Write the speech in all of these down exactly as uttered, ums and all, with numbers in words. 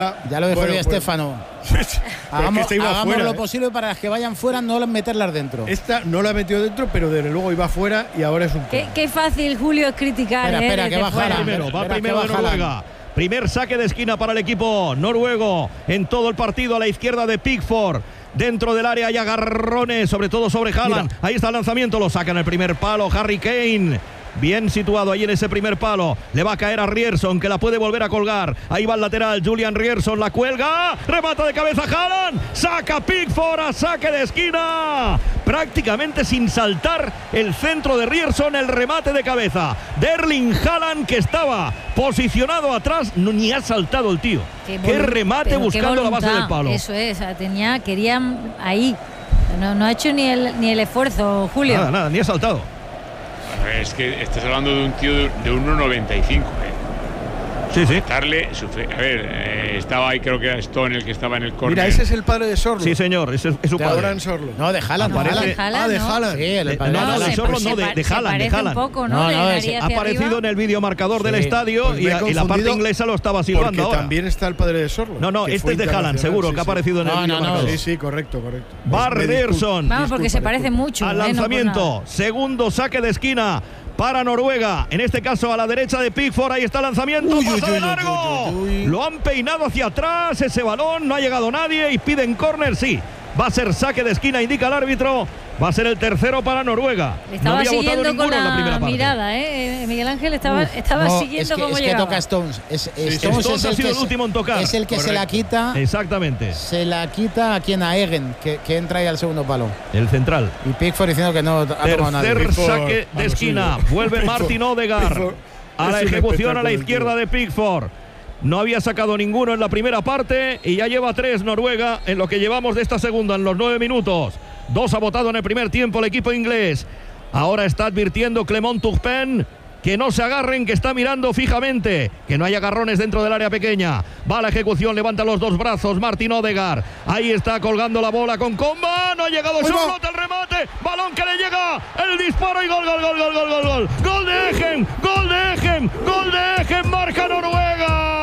Ya lo dijo bueno, Di Stéfano. Bueno. Hagamos, es que hagamos fuera, lo ¿eh? posible para las que vayan fuera, no meterlas dentro. Esta no la ha metido dentro, pero desde luego iba fuera y ahora es un Qué, qué fácil, Julio, es criticar. Espera, eh, espera, que desde va fuera. Haaland. Primero, va Espera, primero que de va Noruega. Haaland. Primer saque de esquina para el equipo noruego en todo el partido a la izquierda de Pickford. Dentro del área hay agarrones, sobre todo sobre Haaland. Ahí está el lanzamiento, lo saca en el primer palo Harry Kane. Bien situado ahí en ese primer palo. Le va a caer a Ryerson, que la puede volver a colgar. Ahí va el lateral, Julian Ryerson, la cuelga. Remata de cabeza Haaland. Saca Pickford a saque de esquina. Prácticamente sin saltar el centro de Ryerson, el remate de cabeza de Erling Haaland, que estaba posicionado atrás. No, ni ha saltado el tío. Qué, qué remate buscando qué la base del palo. Eso es, tenía, querían ahí. No, no ha hecho ni el, ni el esfuerzo, Julio. Nada, nada, ni ha saltado. Es que estás hablando de un tío de uno noventa y cinco, ¿eh? Sí, sí. Darle, a ver, eh, estaba ahí, creo que era Stone el que estaba en el córner. Mira, ese es el padre de Sorlo. Sí, señor, ese es, es su de padre. Abraham Sorlo. No, de Haaland. No, de Haaland. Ah, de ¿no? Haaland. Sí, el padre. No, no, de se- Sorlo se no, de, pa- de se Haaland, de parece Haaland. un poco, ¿no? No, De no, nariz ese- Ha hacia aparecido arriba. en el vídeo marcador del Sí, estadio pues me y, he a- y la parte confundido inglesa lo estaba silbando Porque ahora. también está el padre de Sorlo. No, no, que este fue es de Haaland, internacional, seguro, sí, que ha sí. aparecido en el No, vídeo no, no, marcador. Sí, sí, correcto, correcto. Va Me discul- Ryerson. Vamos, porque se disculpa, parece disculpa. mucho. Al ¿eh? No por lanzamiento, nada. segundo saque de esquina para Noruega, en este caso a la derecha de Pickford. Ahí está el lanzamiento, Uy, pasa uy, de uy, largo. uy, uy, uy. Lo han peinado hacia atrás ese balón, no ha llegado nadie y piden córner. Sí, va a ser saque de esquina, indica el árbitro. Va a ser el tercero para Noruega. Le estaba no había votado siguiendo ninguno con en la la, primera parte. mirada, ¿eh? Miguel Ángel estaba, Uf, estaba no, siguiendo es que, cómo es que llegaba. toca Stones. Es, sí, Stones, Stones es ha el sido que el último en tocar. Es el que se Correcto. la quita. Exactamente. Se la quita a quien a Egen, que, que entra ahí al segundo palo. El central. Y Pickford diciendo que no ha tomado nadie. Tercer Pickford, saque a de lo esquina. suyo. Vuelve Pickford, Martin Odegaard Pickford a la es un ejecución a la espectáculo, izquierda tío. de Pickford. No había sacado ninguno en la primera parte y ya lleva tres Noruega en lo que llevamos de esta segunda, en los nueve minutos. Dos ha votado en el primer tiempo el equipo inglés. Ahora está advirtiendo Clement Turpin que no se agarren, que está mirando fijamente, que no hay agarrones dentro del área pequeña. Va a la ejecución, levanta los dos brazos Martin Odegaard. Ahí está colgando la bola con Comba. No ha llegado Charlotte, el remate. Balón que le llega. El disparo y gol, gol, gol, gol, gol, gol, gol. Gol de Egen, gol de Egen, gol de Egen. Marca Noruega.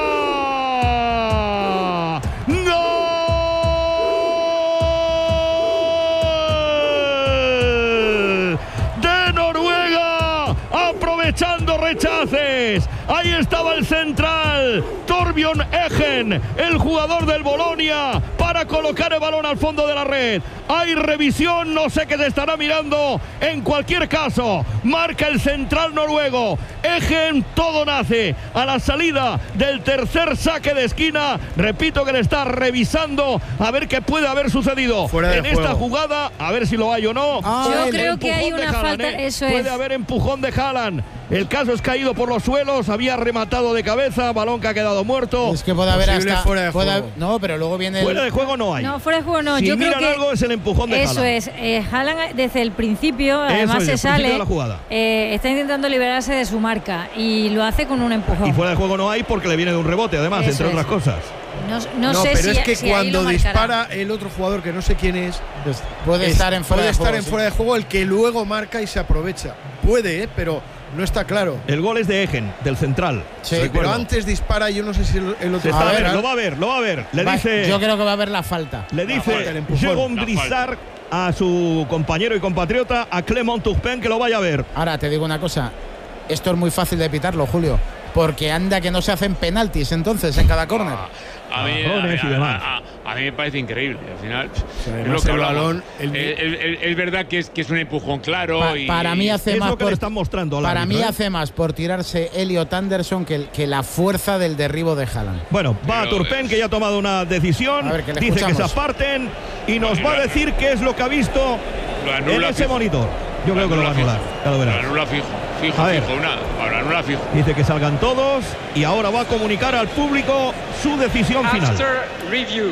¡Gol! De Noruega, aprovechando rechaces. Ahí estaba el central, Torbjørn Egen, el jugador del Bolonia, para colocar el balón al fondo de la red. Hay revisión, no sé qué se estará mirando. En cualquier caso, marca el central noruego. Egen, todo nace a la salida del tercer saque de esquina. Repito que le está revisando a ver qué puede haber sucedido Fuera de en esta juego. jugada, a ver si lo hay o no. Ah, Yo el creo que hay empujón de una Haaland, falta. ¿eh? Eso Puede es. haber empujón de Haaland. El caso es caído por los suelos, había rematado de cabeza, balón que ha quedado muerto. Es que puede haber Posible hasta. fuera de puede- juego. no, pero luego viene. Fuera el, de juego no hay. No, fuera de juego no. Si Yo creo miran que algo es el empujón de eso Haaland. es. Eh, Haaland desde el principio, además es, se el principio sale. de la jugada. eh, está intentando liberarse de su marca y lo hace con un empujón. Y fuera de juego no hay porque le viene de un rebote, además, Eso entre es. otras cosas. No, no No, sé pero si, es que si ahí cuando lo marcará. dispara el otro jugador que no sé quién es, pues, puede es- estar en fuera puede de estar juego, en sí. fuera de juego el que luego marca y se aprovecha. Puede, ¿eh? Pero no está claro. El gol es de Egen, del central. Sí, Sí, pero recuerdo. antes dispara, yo no sé si el, el otro Se está A a ver, ver, lo va a ver, lo va a ver. Le Va- dice, Yo creo que va a haber la falta. le falta, el dice empujón. Jérôme La Brissard a su compañero y compatriota, a Clement Turpin, que lo vaya a ver. Ahora te digo una cosa. Esto es muy fácil de pitarlo, Julio. Porque anda que no se hacen penaltis entonces en cada córner. A mí, Agarrones a, y demás. a- a- a mí me parece increíble. Al final, sea, es además lo que el hablamos. balón, el- Eh, eh, eh, es verdad que es, que es un empujón claro. Pa- y, para mí hace Es más lo que por, le están mostrando al para árbitro, mí ¿eh? hace más por tirarse Elliot Anderson que, que la fuerza del derribo de Haaland. Bueno, va a Pero, Turpin, que ya ha tomado una decisión. A ver, que le Dice que se escuchamos. aparten y nos va a decir qué es lo que ha visto Lo en anula ese fijo. monitor. Yo creo que lo va a fijo. anular. Ya lo Lo verás. anula fijo. Fijo, A ver. fijo, nada. Lo anula fijo. Dice que salgan todos y ahora va a comunicar al público su decisión final. After review,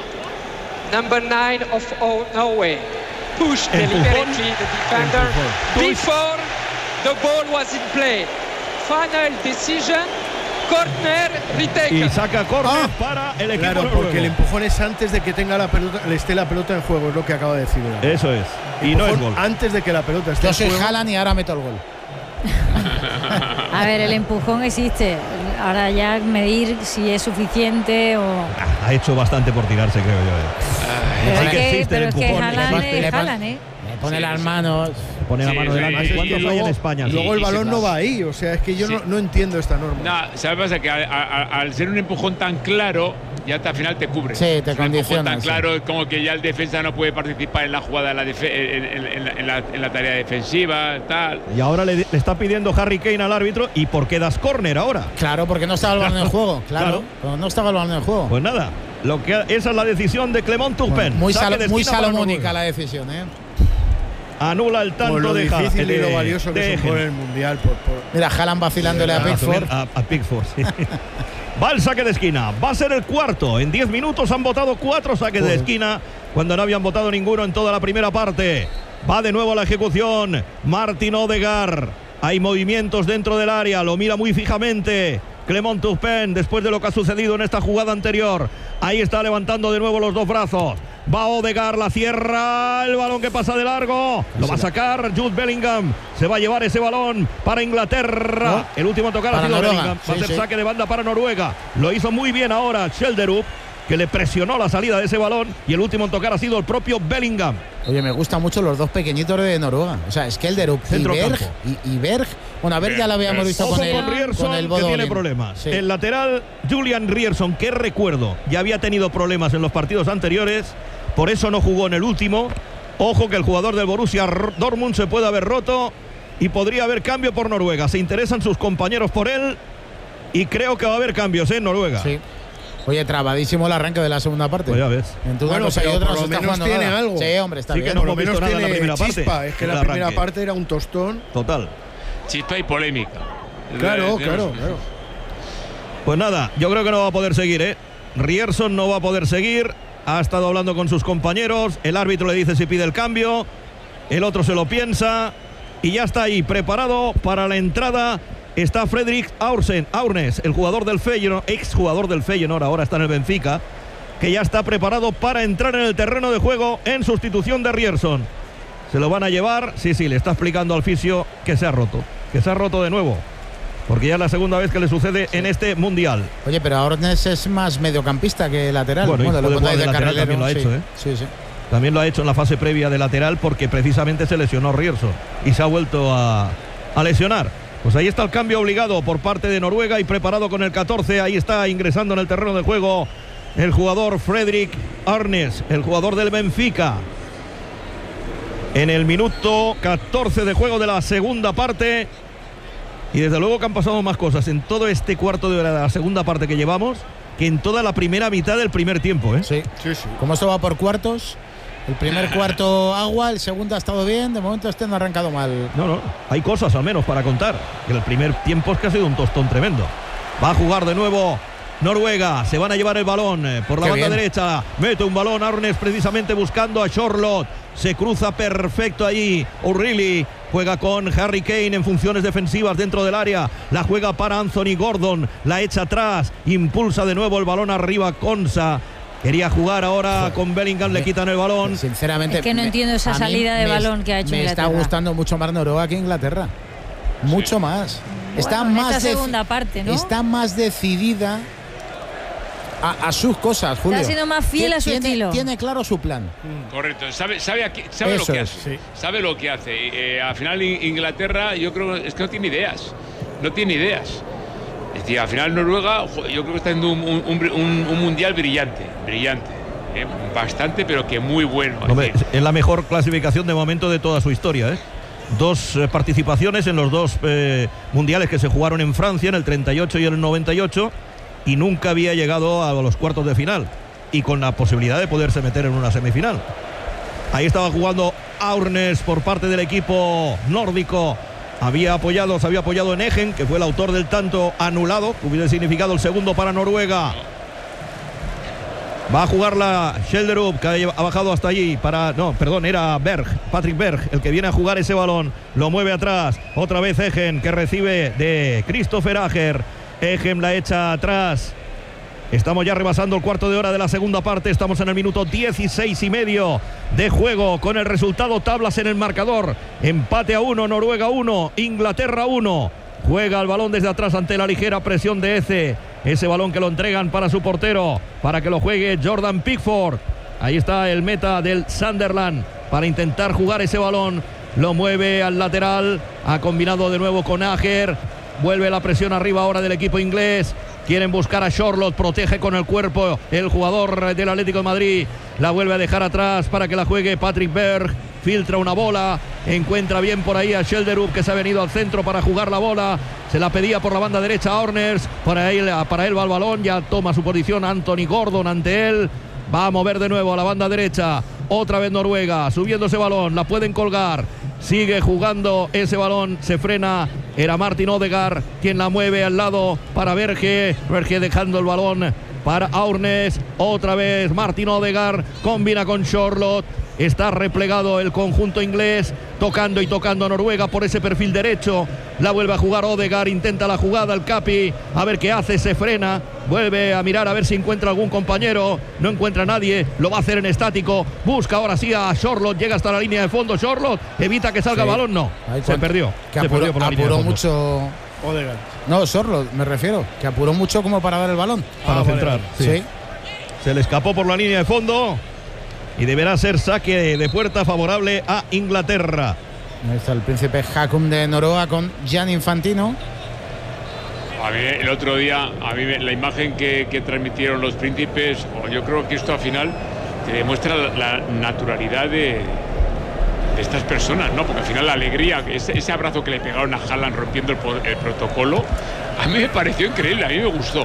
number nine of all Norway pushed Empujón. deliberately the defender Empujón. before the ball was in play. Final decision, corner Y retaken. saca córner Ah, para el equipo Claro, noruego. porque el empujón es antes de que tenga la pelota, le esté la pelota en juego, es lo que acaba de decir. ¿verdad? Eso es. Y no es Empujón gol. antes de que la pelota esté Yo en soy juego. Haaland y ahora meto el gol. A ver, el empujón existe. ahora ya medir si es suficiente o... Ah, ha hecho bastante por tirarse, creo yo. Eh. Pero Sí es que que, existe el pero es que empujón. Haaland Le es pon- Haaland, ¿eh? Le pone Sí, las sí. manos. Pone la Sí, mano sí, delante. sí, ¿Cuántos y hay luego- en España? Y luego el y balón sin no más. va ahí, o sea, es que yo Sí. no, no entiendo esta norma. No, ¿sabes qué pasa? Que al, al- al ser un empujón tan claro, ya te- al final te cubre. Sí, te Es un empujón condiciona, tan sí. claro, es como que ya el defensa no puede participar en la jugada, en la, defe- en, en- en la, en la- en la tarea defensiva, tal. Y ahora le, le está pidiendo Harry Kane al árbitro. ¿Y por qué das córner ahora? Claro, porque no estaba el balón en juego. Claro, Claro. pero no estaba el balón en juego. Pues nada, lo que, esa es la decisión de Clement Turpin. Muy, Saque salo- de muy esquina para salomónica Noruega. la decisión, ¿eh? Anula el tanto Por lo de difícil Haaland, y de- lo valioso de que son Egen. por el Mundial. Por, por- Mira, Haaland vacilándole a Ah, Pickford. A, a Pickford, sí. Va el saque de esquina. Va a ser el cuarto. En diez minutos han votado cuatro saques de Joder. esquina cuando no habían votado ninguno en toda la primera parte. Va de nuevo a la ejecución. Martin Odegaard. Hay movimientos dentro del área. Lo mira muy fijamente Clement Turpin después de lo que ha sucedido en esta jugada anterior. Ahí está levantando de nuevo los dos brazos. Va Odegaard, la cierra, el balón que pasa de largo. Lo va a sacar Jude Bellingham. Se va a llevar ese balón para Inglaterra. ¿No? El último a tocar ha Para sido Noruega, Bellingham. Va a sí, ser sí. saque de banda para Noruega. Lo hizo muy bien ahora Schelderup, que le presionó la salida de ese balón. Y el último en tocar ha sido el propio Bellingham. Oye, me gustan mucho los dos pequeñitos de Noruega. O sea, Skelderup y Centrocampo. Berg. Y, y Berg. Bueno, a Berg ya lo habíamos visto Ojo con el, con Rierson, con el que Bodo tiene Glimt. problemas. Sí. El lateral Julian Rierson, que recuerdo, ya había tenido problemas en los partidos anteriores. Por eso no jugó en el último. Ojo que el jugador del Borussia Dortmund se puede haber roto y podría haber cambio por Noruega. Se interesan sus compañeros por él y creo que va a haber cambios en Noruega. Sí. Oye, trabadísimo el arranque de la segunda parte. Pues ya ves. Entre una Bueno, cosa y pero otra por no lo se está menos jugando tiene nada. algo. Sí, hombre, está Sí que bien. no por lo hemos visto menos nada en la tiene primera parte, chispa. Es que en la el primera arranque. parte era un tostón. Total. Chispa y polémica. Claro, Eh, claro, tenemos- claro. Pues nada, yo creo que no va a poder seguir, ¿eh? Rierson no va a poder seguir. Ha estado hablando con sus compañeros. El árbitro le dice si pide el cambio. El otro se lo piensa. Y ya está ahí, preparado para la entrada. Está Fredrik Aursen, Aurnes, el jugador del Feyenoord, ex jugador del Feyenoord, ahora está en el Benfica, que ya está preparado para entrar en el terreno de juego en sustitución de Rierson. Se lo van a llevar. Sí, sí, le está explicando al fisio que se ha roto. Que se ha roto de nuevo. Porque ya es la segunda vez que le sucede en este Mundial. Oye, pero Aurnes es más mediocampista que lateral. Bueno, y lo puede ponéis jugar de lateral, carrilero, también lo ha sí. hecho, ¿eh? Sí, sí. También lo ha hecho en la fase previa de lateral porque precisamente se lesionó Rierson y se ha vuelto a, a lesionar. Pues ahí está el cambio obligado por parte de Noruega y preparado con el catorce. Ahí está ingresando en el terreno de juego el jugador Fredrik Aurnes, el jugador del Benfica. En el minuto catorce de juego de la segunda parte. Y desde luego que han pasado más cosas en todo este cuarto de hora de la segunda parte que llevamos que en toda la primera mitad del primer tiempo, ¿eh? Sí. Sí, sí. Como esto va por cuartos, el primer cuarto agua, el segundo ha estado bien, de momento este no ha arrancado mal. No, no, hay cosas al menos para contar. Que el primer tiempo es que ha sido un tostón tremendo. Va a jugar de nuevo Noruega. Se van a llevar el balón eh, por la Qué banda bien. derecha. Mete un balón Arnes precisamente buscando a Charlotte. Se cruza perfecto allí. O'Reilly juega con Harry Kane en funciones defensivas dentro del área. La juega para Anthony Gordon. La echa atrás. Impulsa de nuevo el balón arriba Konsa. Quería jugar ahora con Bellingham. Le quitan el balón. Sinceramente. Es que no me- entiendo esa a mí salida de me- balón que ha hecho Me está Inglaterra. gustando mucho más Noruega que Inglaterra. Mucho más. Está Bueno, en más esta deci- segunda parte, ¿no? Está más decidida a, a sus cosas, Julio. Está siendo más fiel Tie- a su tiene, estilo. Tiene claro su plan. Correcto, sabe, sabe, aquí- sabe lo Eso que es, hace. sí. Sabe lo que hace. Eh, al final In- Inglaterra yo creo es que no tiene ideas. No tiene ideas. Es decir, al final Noruega jo, yo creo que está haciendo un, un- un- un- un mundial brillante. Brillante. eh, bastante, pero que muy bueno. Es Hombre, decir, es la mejor clasificación de momento de toda su historia, ¿eh? Dos eh, participaciones en los dos eh, mundiales que se jugaron en Francia, en el treinta y ocho y en el noventa y ocho, y nunca había llegado a los cuartos de final, y con la posibilidad de poderse meter en una semifinal. Ahí estaba jugando Aurnes por parte del equipo nórdico. Había apoyado, se había apoyado en Egen, que fue el autor del tanto anulado, que hubiera significado el segundo para Noruega. Va a jugar la Schelderup, que ha bajado hasta allí para... No, perdón, era Berg, Patrick Berg, el que viene a jugar ese balón. Lo mueve atrás. Otra vez Egen, que recibe de Christopher Ager. Egen la echa atrás. Estamos ya rebasando el cuarto de hora de la segunda parte. Estamos en el minuto dieciséis y medio de juego. Con el resultado tablas en el marcador. Empate a uno, Noruega uno, Inglaterra uno. Juega el balón desde atrás ante la ligera presión de Eze. Ese balón que lo entregan para su portero, para que lo juegue Jordan Pickford. Ahí está el meta del Sunderland para intentar jugar ese balón. Lo mueve al lateral. Ha combinado de nuevo con Ajer. Vuelve la presión arriba ahora del equipo inglés. Quieren buscar a Charlotte. Protege con el cuerpo el jugador del Atlético de Madrid. La vuelve a dejar atrás para que la juegue Patrick Berg. Filtra una bola. Encuentra bien por ahí a Shelderup, que se ha venido al centro para jugar la bola. Se la pedía por la banda derecha a Horners. Para él, para él va el balón. Ya toma su posición Anthony Gordon ante él. Va a mover de nuevo a la banda derecha. Otra vez Noruega. Subiendo ese balón. La pueden colgar. Sigue jugando ese balón. Se frena. Era Martin Odegaard quien la mueve al lado para Berge. Berge dejando el balón para Aurnes. Otra vez Martin Odegaard. Combina con Charlotte. Está replegado el conjunto inglés. Tocando y tocando a Noruega por ese perfil derecho. La vuelve a jugar Odegaard. Intenta la jugada el Capi. A ver qué hace. Se frena. Vuelve a mirar a ver si encuentra algún compañero. No encuentra a nadie. Lo va a hacer en estático. Busca ahora sí a Charlotte. Llega hasta la línea de fondo. Charlotte evita que salga el sí. balón. No. Ahí Se perdió. Que Se apuró, perdió por la línea de apuró fondo. mucho. Odegaard. No, Charlotte, me refiero. Que apuró mucho como para dar el balón. Para Ah, centrar. vale. Sí. Sí. Se le escapó por la línea de fondo. Y deberá ser saque de puerta favorable a Inglaterra. Ahí está el príncipe Haakon de Noruega con Gian Infantino. A mí el otro día, a mí la imagen que, que transmitieron los príncipes, yo creo que esto al final te demuestra la, la naturalidad de, de estas personas, ¿no? Porque al final la alegría, ese, ese abrazo que le pegaron a Haaland rompiendo el, el protocolo, a mí me pareció increíble, a mí me gustó.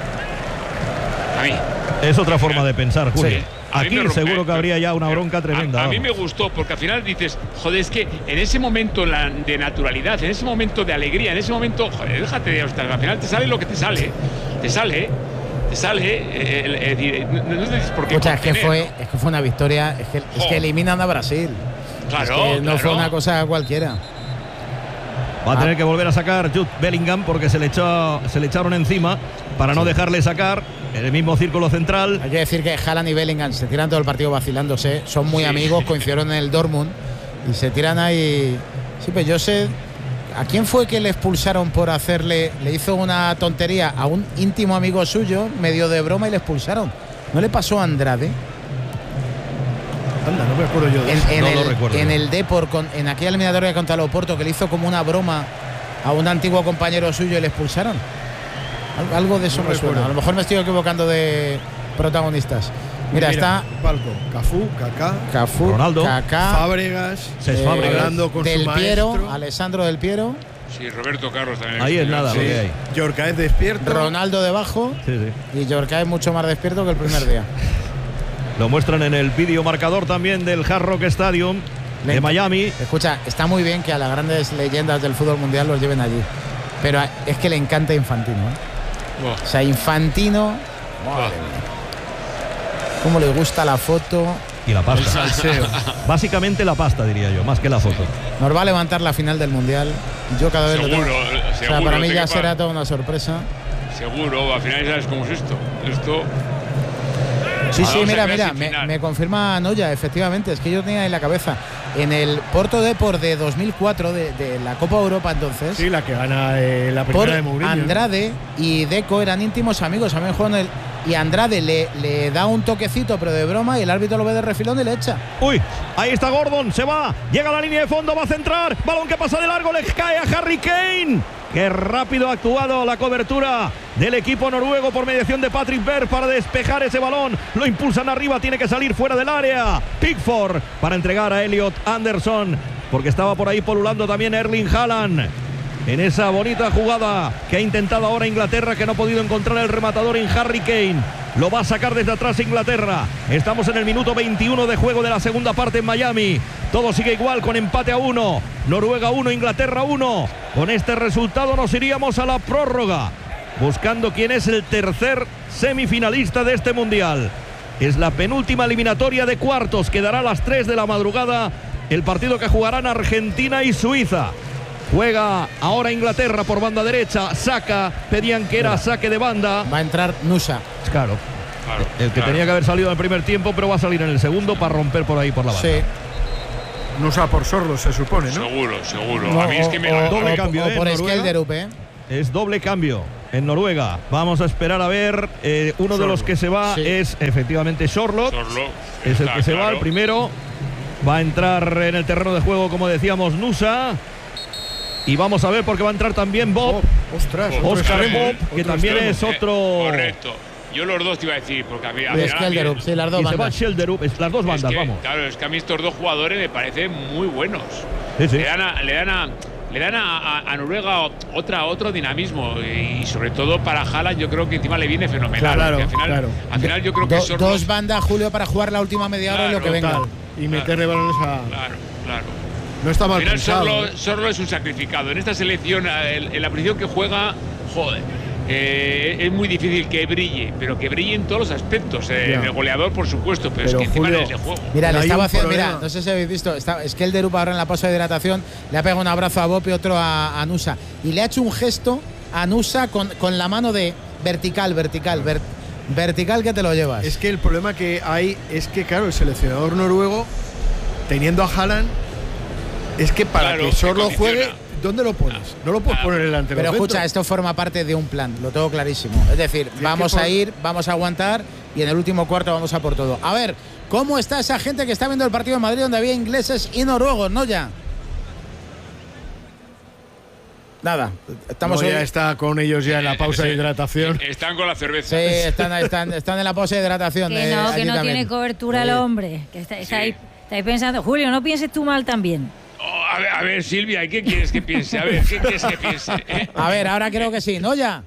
A mí. Es otra forma de pensar, Julio. Sí. A mí Aquí me rompe, seguro que habría ya una bronca tremenda. A, a mí vamos. me gustó porque al final dices, joder, es que en ese momento la- de naturalidad, en ese momento de alegría, en ese momento, joder, déjate de ostras, al final te sale lo que te sale, te sale, te sale. eh, eh, eh, no, no tienes por qué Escucha, es que, contener, fue, ¿no? es que fue una victoria. Es que, es que eliminan a Brasil. Claro, Es que no claro. fue una cosa cualquiera. Va a Ah. tener que volver a sacar Jude Bellingham porque se le, echó, se le echaron encima para no dejarle sacar en el mismo círculo central. Hay que decir que Haaland y Bellingham se tiran todo el partido vacilándose. Son muy Sí. amigos, coincidieron en el Dortmund y se tiran ahí. Sí, pues yo sé. ¿A quién fue que le expulsaron por hacerle? Le hizo una tontería a un íntimo amigo suyo, medio de broma, y le expulsaron. ¿No le pasó a Andrade? Anda, no me acuerdo yo de En, eso. en No lo el, recuerdo. en el Depor, con- en aquella eliminatoria contra el Oporto, que le hizo como una broma a un antiguo compañero suyo y le expulsaron. Al- Algo de eso No me suena. recuerdo. A lo mejor me estoy equivocando de protagonistas. Mira, está Palco, Cafú, Kaká, Cafú, Ronaldo. Kaká, Fábregas, Cesc eh, Fábregas. hablando con Del su Piero, maestro. Alessandro Del Piero, Sí, Roberto Carlos también. Ahí es nada Sí. lo que hay. Yorkaez despierto. Ronaldo debajo Sí, sí. y Yorka es mucho más despierto que el primer día. Lo muestran en el vídeo marcador también del Hard Rock Stadium de Le- Miami. Escucha, está muy bien que a las grandes leyendas del fútbol mundial los lleven allí, pero a- es que le encanta Infantino, ¿eh? Buah. O sea, Infantino, madre mía. Cómo le gusta la foto. Y la pasta. Salseo. Básicamente la pasta, diría yo, más que la foto. Nos va a levantar la final del mundial. Yo cada vez lo Seguro, tengo. seguro. O sea, para mí te ya quepa- será toda una sorpresa. Seguro, al final sabes cómo es esto. Esto. Sí, sí, Vamos a mira, ver mira, si me, final. me confirma Noya, efectivamente, es que yo tenía en la cabeza. En el Porto Depor de dos mil cuatro, de, de la Copa Europa entonces, Sí, la que gana eh, la por primera de Mourinho. Andrade y Deco eran íntimos amigos, también juegan el. Y Andrade le, le da un toquecito, pero de broma, y el árbitro lo ve de refilón y le echa. Uy, ahí está Gordon, se va, llega a la línea de fondo, va a centrar, balón que pasa de largo, le cae a Harry Kane. Qué rápido ha actuado la cobertura del equipo noruego por mediación de Patrick Berg para despejar ese balón. Lo impulsan arriba, tiene que salir fuera del área. Pickford para entregar a Elliot Anderson, porque estaba por ahí polulando también Erling Haaland. En esa bonita jugada que ha intentado ahora Inglaterra, que no ha podido encontrar el rematador en Harry Kane. Lo va a sacar desde atrás Inglaterra. Estamos en el minuto veintiuno de juego de la segunda parte en Miami. Todo sigue igual con empate a uno. Noruega uno, Inglaterra uno. Con este resultado nos iríamos a la prórroga, buscando quién es el tercer semifinalista de este mundial. Es la penúltima eliminatoria de cuartos. Quedará a las tres de la madrugada el partido que jugarán Argentina y Suiza. Juega ahora Inglaterra por banda derecha. Saca, pedían que era saque de banda. Va a entrar Nusa. Claro, Claro, el que claro. tenía que haber salido en el primer tiempo, pero va a salir en el segundo para romper por ahí por la banda. Sí. Nusa por Sorlo, se supone, ¿no? Seguro, seguro. No, a mí es que me. o, Doble o- cambio, o ¿eh? por Noruega. Skelderup, ¿eh? Es doble cambio en Noruega. Vamos a esperar a ver. Eh, uno de los que se va Sí. es efectivamente Sorloth. Sorlo, Es el está que se va, claro. el primero. Va a entrar en el terreno de juego, como decíamos, Nusa. Y vamos a ver porque va a entrar también Bob. Bob, ostras, otro Oscar extremo, Bob, ¿eh? que Otro también extremo. es otro. Eh, correcto. Yo los dos te iba a decir, porque a mí. al Y final a mí- Skelderup, sí, las dos Y se va bandas. Skelderup, es las dos es bandas, que, vamos. Claro, es que a mí estos dos jugadores me parecen muy buenos. Sí, sí. Le dan a, le dan a, le dan a, a- a Noruega otra, otro dinamismo. Y, sobre todo para Haaland, yo creo que encima le viene fenomenal. Claro, porque al final, claro. al final yo creo que Do- Sorloth- dos bandas, Julio, para jugar la última media hora y lo Claro, que venga. Total. Y meterle balones a. Claro, claro. No está Al mal final pensado. Sorlo, ¿eh? Sorlo es un sacrificado. En esta selección, en, en la posición que juega, joder, eh, es muy difícil que brille, pero que brille en todos los aspectos. Eh, Ya. en el goleador, por supuesto, pero, Pero, es que encima Julio, en ese juego. Mira, le Hay estaba un haciendo, mira, problema. no sé si habéis visto, está Skelderup ahora en la pausa de hidratación, le ha pegado un abrazo a Bob y otro a, a Nusa. Y le ha hecho un gesto a Nusa con, con la mano de vertical, vertical, ver- vertical que te lo llevas. Es que el problema que hay es que, claro, el seleccionador noruego, teniendo a Haaland, es que para Claro, que se Sorlo condiciona. juegue, ¿dónde lo pones? No lo puedes Ah, poner delante. Pero escucha, esto forma parte de un plan, lo tengo clarísimo. Es decir, que vamos por- a ir, vamos a aguantar y en el último cuarto vamos a por todo. A ver, ¿cómo está esa gente que está viendo el partido de Madrid donde había ingleses y noruegos, no ya? Nada, estamos ya hoy- está con ellos ya en la pausa de hidratación. Están con la cerveza. Sí, están, están, están en la pausa de hidratación. Que eh, no, que allí no también. tiene cobertura el Sí. hombre. Que está, está Sí. ahí, está ahí pensando. Julio, no pienses tú mal también. Oh, a, ver, a ver, Silvia, ¿y qué quieres que piense? A ver, ¿qué quieres que piense? ¿Eh? A ver, ahora creo que sí, ¿no ya?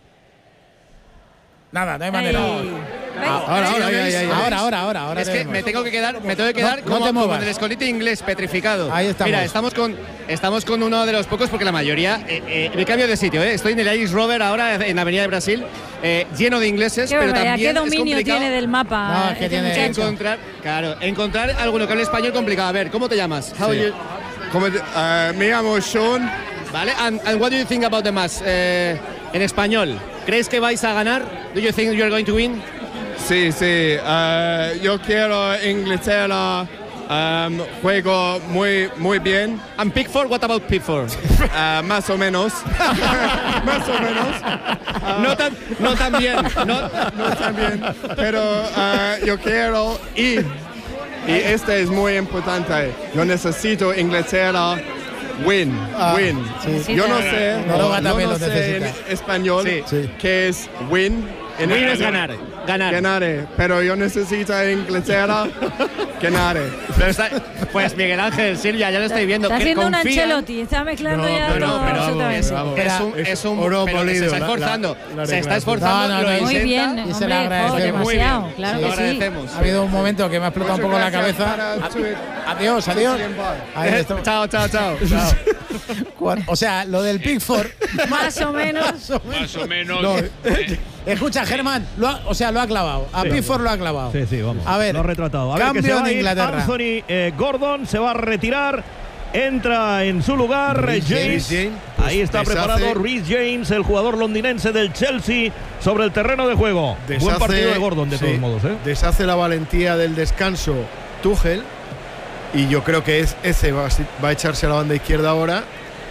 Nada, no hay manera. Ay. Ahora, ahora, ahora, Ahora, ahora, ahora, ahora. Es que tenemos. me tengo que quedar, me tengo que quedar No- no como, te como muevas. en el escondite inglés petrificado. Ahí estamos. Mira, estamos con, estamos con uno de los pocos, porque la mayoría. Eh, eh, me cambio de sitio, ¿eh? Estoy en el Irish Rover ahora en la Avenida de Brasil, eh, lleno de ingleses, Qué pero barbaridad, también qué dominio es complicado tiene del mapa. No, es que este tiene- muchacho. encontrar, claro, encontrar alguno que hable español complicado. A ver, ¿cómo te llamas? How you- Como, eh, me llamo Sean. Vale, and, and what do you think about the match? Eh, en español, ¿crees que vais a ganar? Do you think you're going to win? Sí, sí. eh, yo quiero Inglaterra. em, juego muy, muy bien. And Pickford, what about Pickford? eh, más o menos. más o menos. no, tan, no tan bien. No, No también. Pero eh, yo quiero ir. Y este es muy importante. Yo necesito Inglaterra. Win, Ah, win. sí. Yo no sé, Noruega no, también no lo sé en necesita. español Sí. Sí. qué es win. En win es español. ganar. Ganar. Ganaré, pero yo necesito Inglaterra. Ganaré. Pero está- pues Miguel Ángel, Silvia, ya lo estoy viendo. Está que haciendo un confían- Ancelotti, está mezclando No, ya pero- todo pero vamos, absolutamente. vamos. Es Era- un, es un oro pero que polido, se está la- esforzando. la- la se está declaración. esforzando. No, no, lo no, Muy intenta. bien, y se hombre, le agradece. jo, Oye, muy demasiado, bien. claro Lo que sí. agradecemos. Ha habido un momento que me ha explotado un poco la cabeza. Adiós, adiós. Ahí está. Chao, chao, chao. Cuan- O sea, lo del Pickford. Más o menos. Más o menos. No, eh, Escucha, Germán, lo ha- o sea, lo ha clavado. A Pickford lo ha clavado. Sí, sí, vamos. A ver, lo ha retratado. A ver, que cambio se va en a ir Inglaterra. Anthony eh, Gordon se va a retirar. Entra en su lugar Reece James. James, pues, Ahí está deshace- preparado Reece James, el jugador londinense del Chelsea, sobre el terreno de juego. Buen Deshace- partido de Gordon, de sí, todos modos. ¿eh? Deshace la valentía del descanso Tuchel. Y yo creo que es, ese va, a si- va a echarse a la banda izquierda ahora.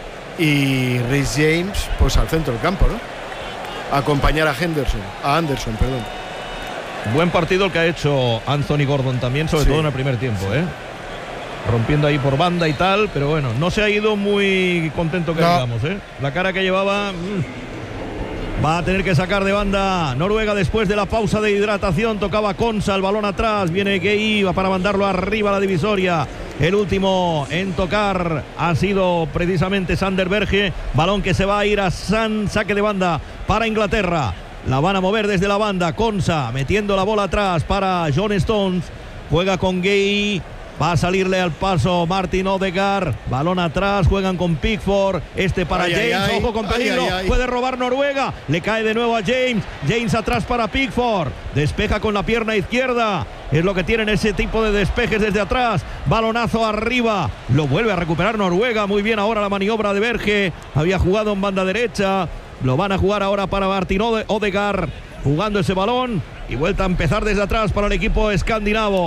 Y Reece James, pues al centro del campo, ¿no? Acompañar a Henderson, a Anderson, perdón. Buen partido el que ha hecho Anthony Gordon también, sobre Sí. todo en el primer tiempo. ¿eh? Rompiendo ahí por banda y tal, pero bueno, no se ha ido muy contento que No. digamos. ¿eh? La cara que llevaba. mm, Va a tener que sacar de banda Noruega después de la pausa de hidratación. Tocaba Konsa, el balón atrás. Viene Gay, va para mandarlo arriba a la divisoria. El último en tocar ha sido precisamente Sander Berge. Balón que se va a ir a San, saque de banda para Inglaterra. La van a mover desde la banda. Konsa metiendo la bola atrás para John Stones. Juega con Gay. Va a salirle al paso Martin Odegaard. Balón atrás. Juegan con Pickford. Este para Ay, ay, James. ay. Ojo con Ay, peligro. ay, ay. Puede robar Noruega. Le cae de nuevo a James. James atrás para Pickford. Despeja con la pierna izquierda. Es lo que tienen ese tipo de despejes desde atrás. Balonazo arriba. Lo vuelve a recuperar Noruega. Muy bien ahora la maniobra de Berge. Había jugado en banda derecha. Lo van a jugar ahora para Martin Ode- Odegaard. Jugando ese balón. Y vuelta a empezar desde atrás para el equipo escandinavo.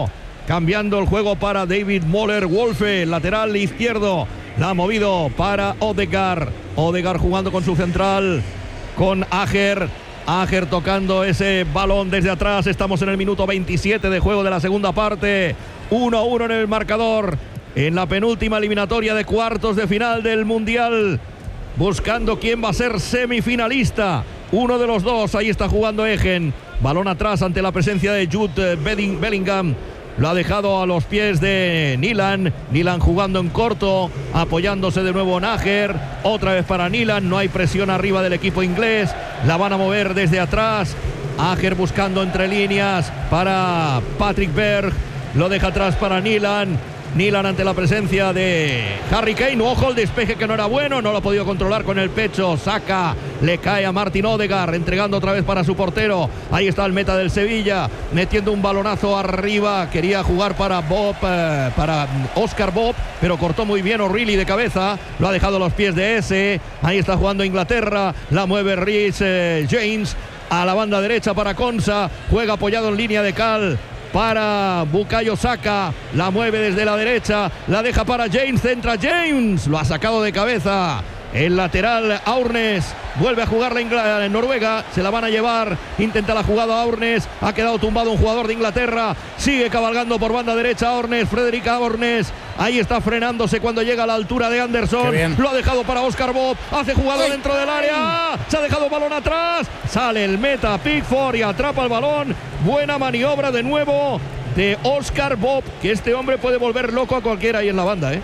cambiando el juego para David Moller-Wolfe, lateral izquierdo. La ha movido para Odegaard. Odegaard jugando con su central, con Ajer. Ajer tocando ese balón desde atrás. Estamos en el minuto veintisiete de juego de la segunda parte. uno a uno en el marcador. En la penúltima eliminatoria de cuartos de final del Mundial. Buscando quién va a ser semifinalista. Uno de los dos. Ahí está jugando Egen. Balón atrás ante la presencia de Jude Bellingham. Lo ha dejado a los pies de Nilan. Nilan jugando en corto, apoyándose de nuevo en Ajer. Otra vez para Nilan. No hay presión arriba del equipo inglés. La van a mover desde atrás. Ajer buscando entre líneas para Patrick Berg. Lo deja atrás para Nilan. Nilan ante la presencia de Harry Kane. Ojo, el despeje que no era bueno, no lo ha podido controlar con el pecho. Saca, le cae a Martin Odegaard, entregando otra vez para su portero. Ahí está el meta del Sevilla, metiendo un balonazo arriba. Quería jugar para Bob, eh, para Oscar Bob, pero cortó muy bien O'Reilly de cabeza. Lo ha dejado a los pies de ese. Ahí está jugando Inglaterra. La mueve Rhys eh, James a la banda derecha para Konsa. Juega apoyado en línea de cal para Bukayo Saka, la mueve desde la derecha, la deja para James, centra James, lo ha sacado de cabeza el lateral Aurnes. Vuelve a jugar la Ingl- Noruega, se la van a llevar, intenta la jugada Aurnes, ha quedado tumbado un jugador de Inglaterra, sigue cabalgando por banda derecha Aurnes, Frederick Aurnes, ahí está frenándose cuando llega a la altura de Anderson, lo ha dejado para Oscar Bob, hace jugada dentro del área, se ha dejado balón atrás, sale el meta Pickford y atrapa el balón. Buena maniobra de nuevo de Oscar Bob, que este hombre puede volver loco a cualquiera ahí en la banda, ¿eh?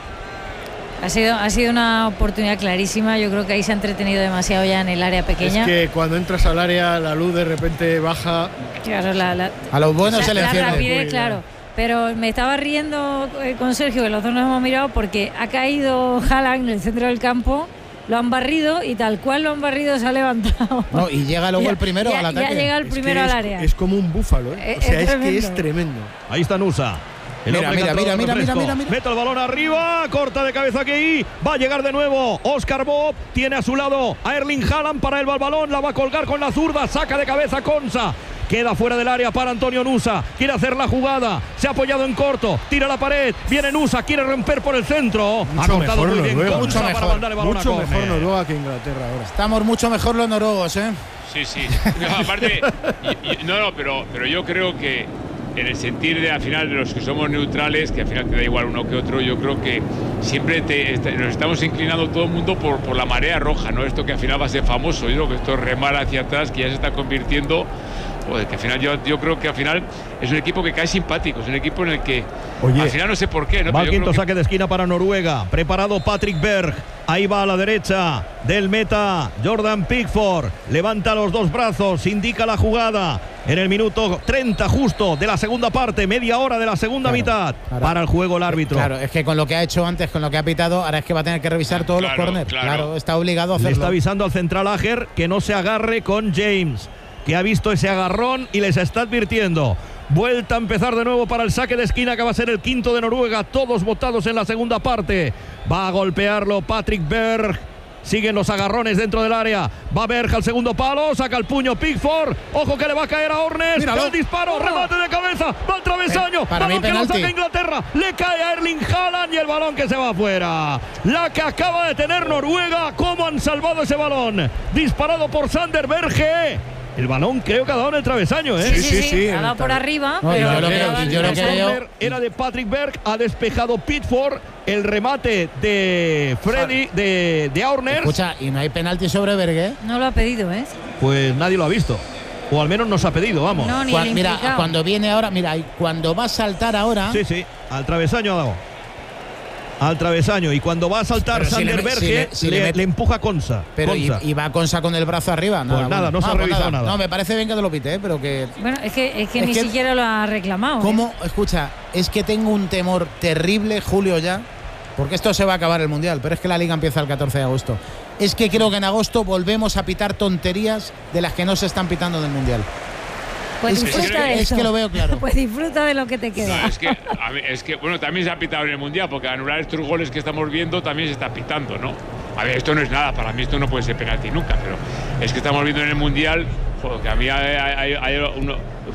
Ha sido, ha sido una oportunidad clarísima. Yo creo que ahí se ha entretenido demasiado ya en el área pequeña. Es que cuando entras al área la luz de repente baja. Claro, la, la, a los buenos la, se le la enciende. rapidez, claro. Pero me estaba riendo eh, con Sergio, que los dos nos hemos mirado, porque ha caído Haaland en el centro del campo, lo han barrido y tal cual lo han barrido se ha levantado. No, y llega luego ya, el primero ya, al ataque. Ya llega el primero es al que área. Es, es como un búfalo, ¿eh? O sea, es, es que es tremendo. Ahí está Nusa. El mira, mira, mira, mira, mira, mira, mira. Mete el balón arriba, corta de cabeza aquí, va a llegar de nuevo Oscar Bob, tiene a su lado a Erling Haaland para el balón, la va a colgar con la zurda, saca de cabeza Konsa. Queda fuera del área para Antonio Nusa. Quiere hacer la jugada. Se ha apoyado en corto. Tira la pared. Viene Nusa. Quiere romper por el centro. Mucho ha cortado mejor muy bien Noruega. Konsa Mucho para mejor. mandarle balón Mucho a mejor córner. Noruega que Inglaterra ahora. Estamos mucho mejor los noruegos, ¿eh? Sí, sí. No, aparte, y, y, no, no, pero, pero yo creo que en el sentir de al final de los que somos neutrales, que al final te da igual uno que otro, yo creo que siempre te, este, nos estamos inclinando todo el mundo por, por la marea roja, ¿no? Esto que al final va a ser famoso. Yo creo que esto es remar hacia atrás, que ya se está convirtiendo. Joder, que al final yo, yo creo que al final es un equipo que cae simpático, es un equipo en el que Oye, al final no sé por qué, ¿no? Va al quinto que... saque de esquina para Noruega. Preparado Patrick Berg. Ahí va a la derecha del meta Jordan Pickford. Levanta los dos brazos, indica la jugada. En el minuto treinta justo de la segunda parte, media hora de la segunda claro, mitad. ahora, para el juego el árbitro. Claro, es que con lo que ha hecho antes, con lo que ha pitado, ahora es que va a tener que revisar todos claro, los corners. Claro. claro, está obligado a hacerlo. Le está avisando al central Ajer que no se agarre con James, que ha visto ese agarrón y les está advirtiendo. Vuelta a empezar de nuevo para el saque de esquina, que va a ser el quinto de Noruega, todos votados en la segunda parte. Va a golpearlo Patrick Berg. Siguen los agarrones dentro del área. Va Berg al segundo palo, saca el puño Pickford. Ojo que le va a caer a Ornes. Míralo. El disparo, remate de cabeza, va al travesaño. Eh, para balón mí que lo penalti. saca Inglaterra. Le cae a Erling Haaland y el balón que se va afuera. La que acaba de tener Noruega. ¿Cómo han salvado ese balón? Disparado por Sander Berge. El balón creo que ha dado en el travesaño, ¿eh? Sí, sí, sí, sí, sí, ha dado por arriba. No, pero yo lo le creo, daban yo lo el creo. corner. Era de Patrick Berg, ha despejado Pickford. El remate de Freddy, de, de Aurners. Escucha, y no hay penalti sobre Berge. No lo ha pedido, ¿eh? Pues nadie lo ha visto. O al menos nos ha pedido, vamos. No, ni Cuan- el mira, implicado. cuando viene ahora, mira, y cuando va a saltar ahora. Sí, sí, al travesaño ha dado. Al travesaño. Y cuando va a saltar Pero si Sander le me- Berge, si le- si le, le met- le empuja Konsa. Pero y, Konsa. y va Konsa con el brazo arriba. Nada, Pues nada, bueno. no se ha pues revisado nada. No, me parece bien que te lo pite, ¿eh? Pero que. Bueno, es que, es que Es ni que- siquiera lo ha reclamado. ¿eh? ¿Cómo? Escucha, es que tengo un temor terrible, Julio, ya. Porque esto se va a acabar el Mundial, pero es que la Liga empieza el catorce de agosto. Es que creo que en agosto volvemos a pitar tonterías de las que no se están pitando en el Mundial. Pues es que- disfruta de es eso. que lo veo claro. Pues disfruta de lo que te queda. No, es que, a ver, es que, bueno, también se ha pitado en el Mundial, porque anular estos goles que estamos viendo también se está pitando, ¿no? A ver, esto no es nada, para mí esto no puede ser penalti nunca, pero es que estamos viendo en el Mundial, joder, que a mí hay, hay- hay uno, joder,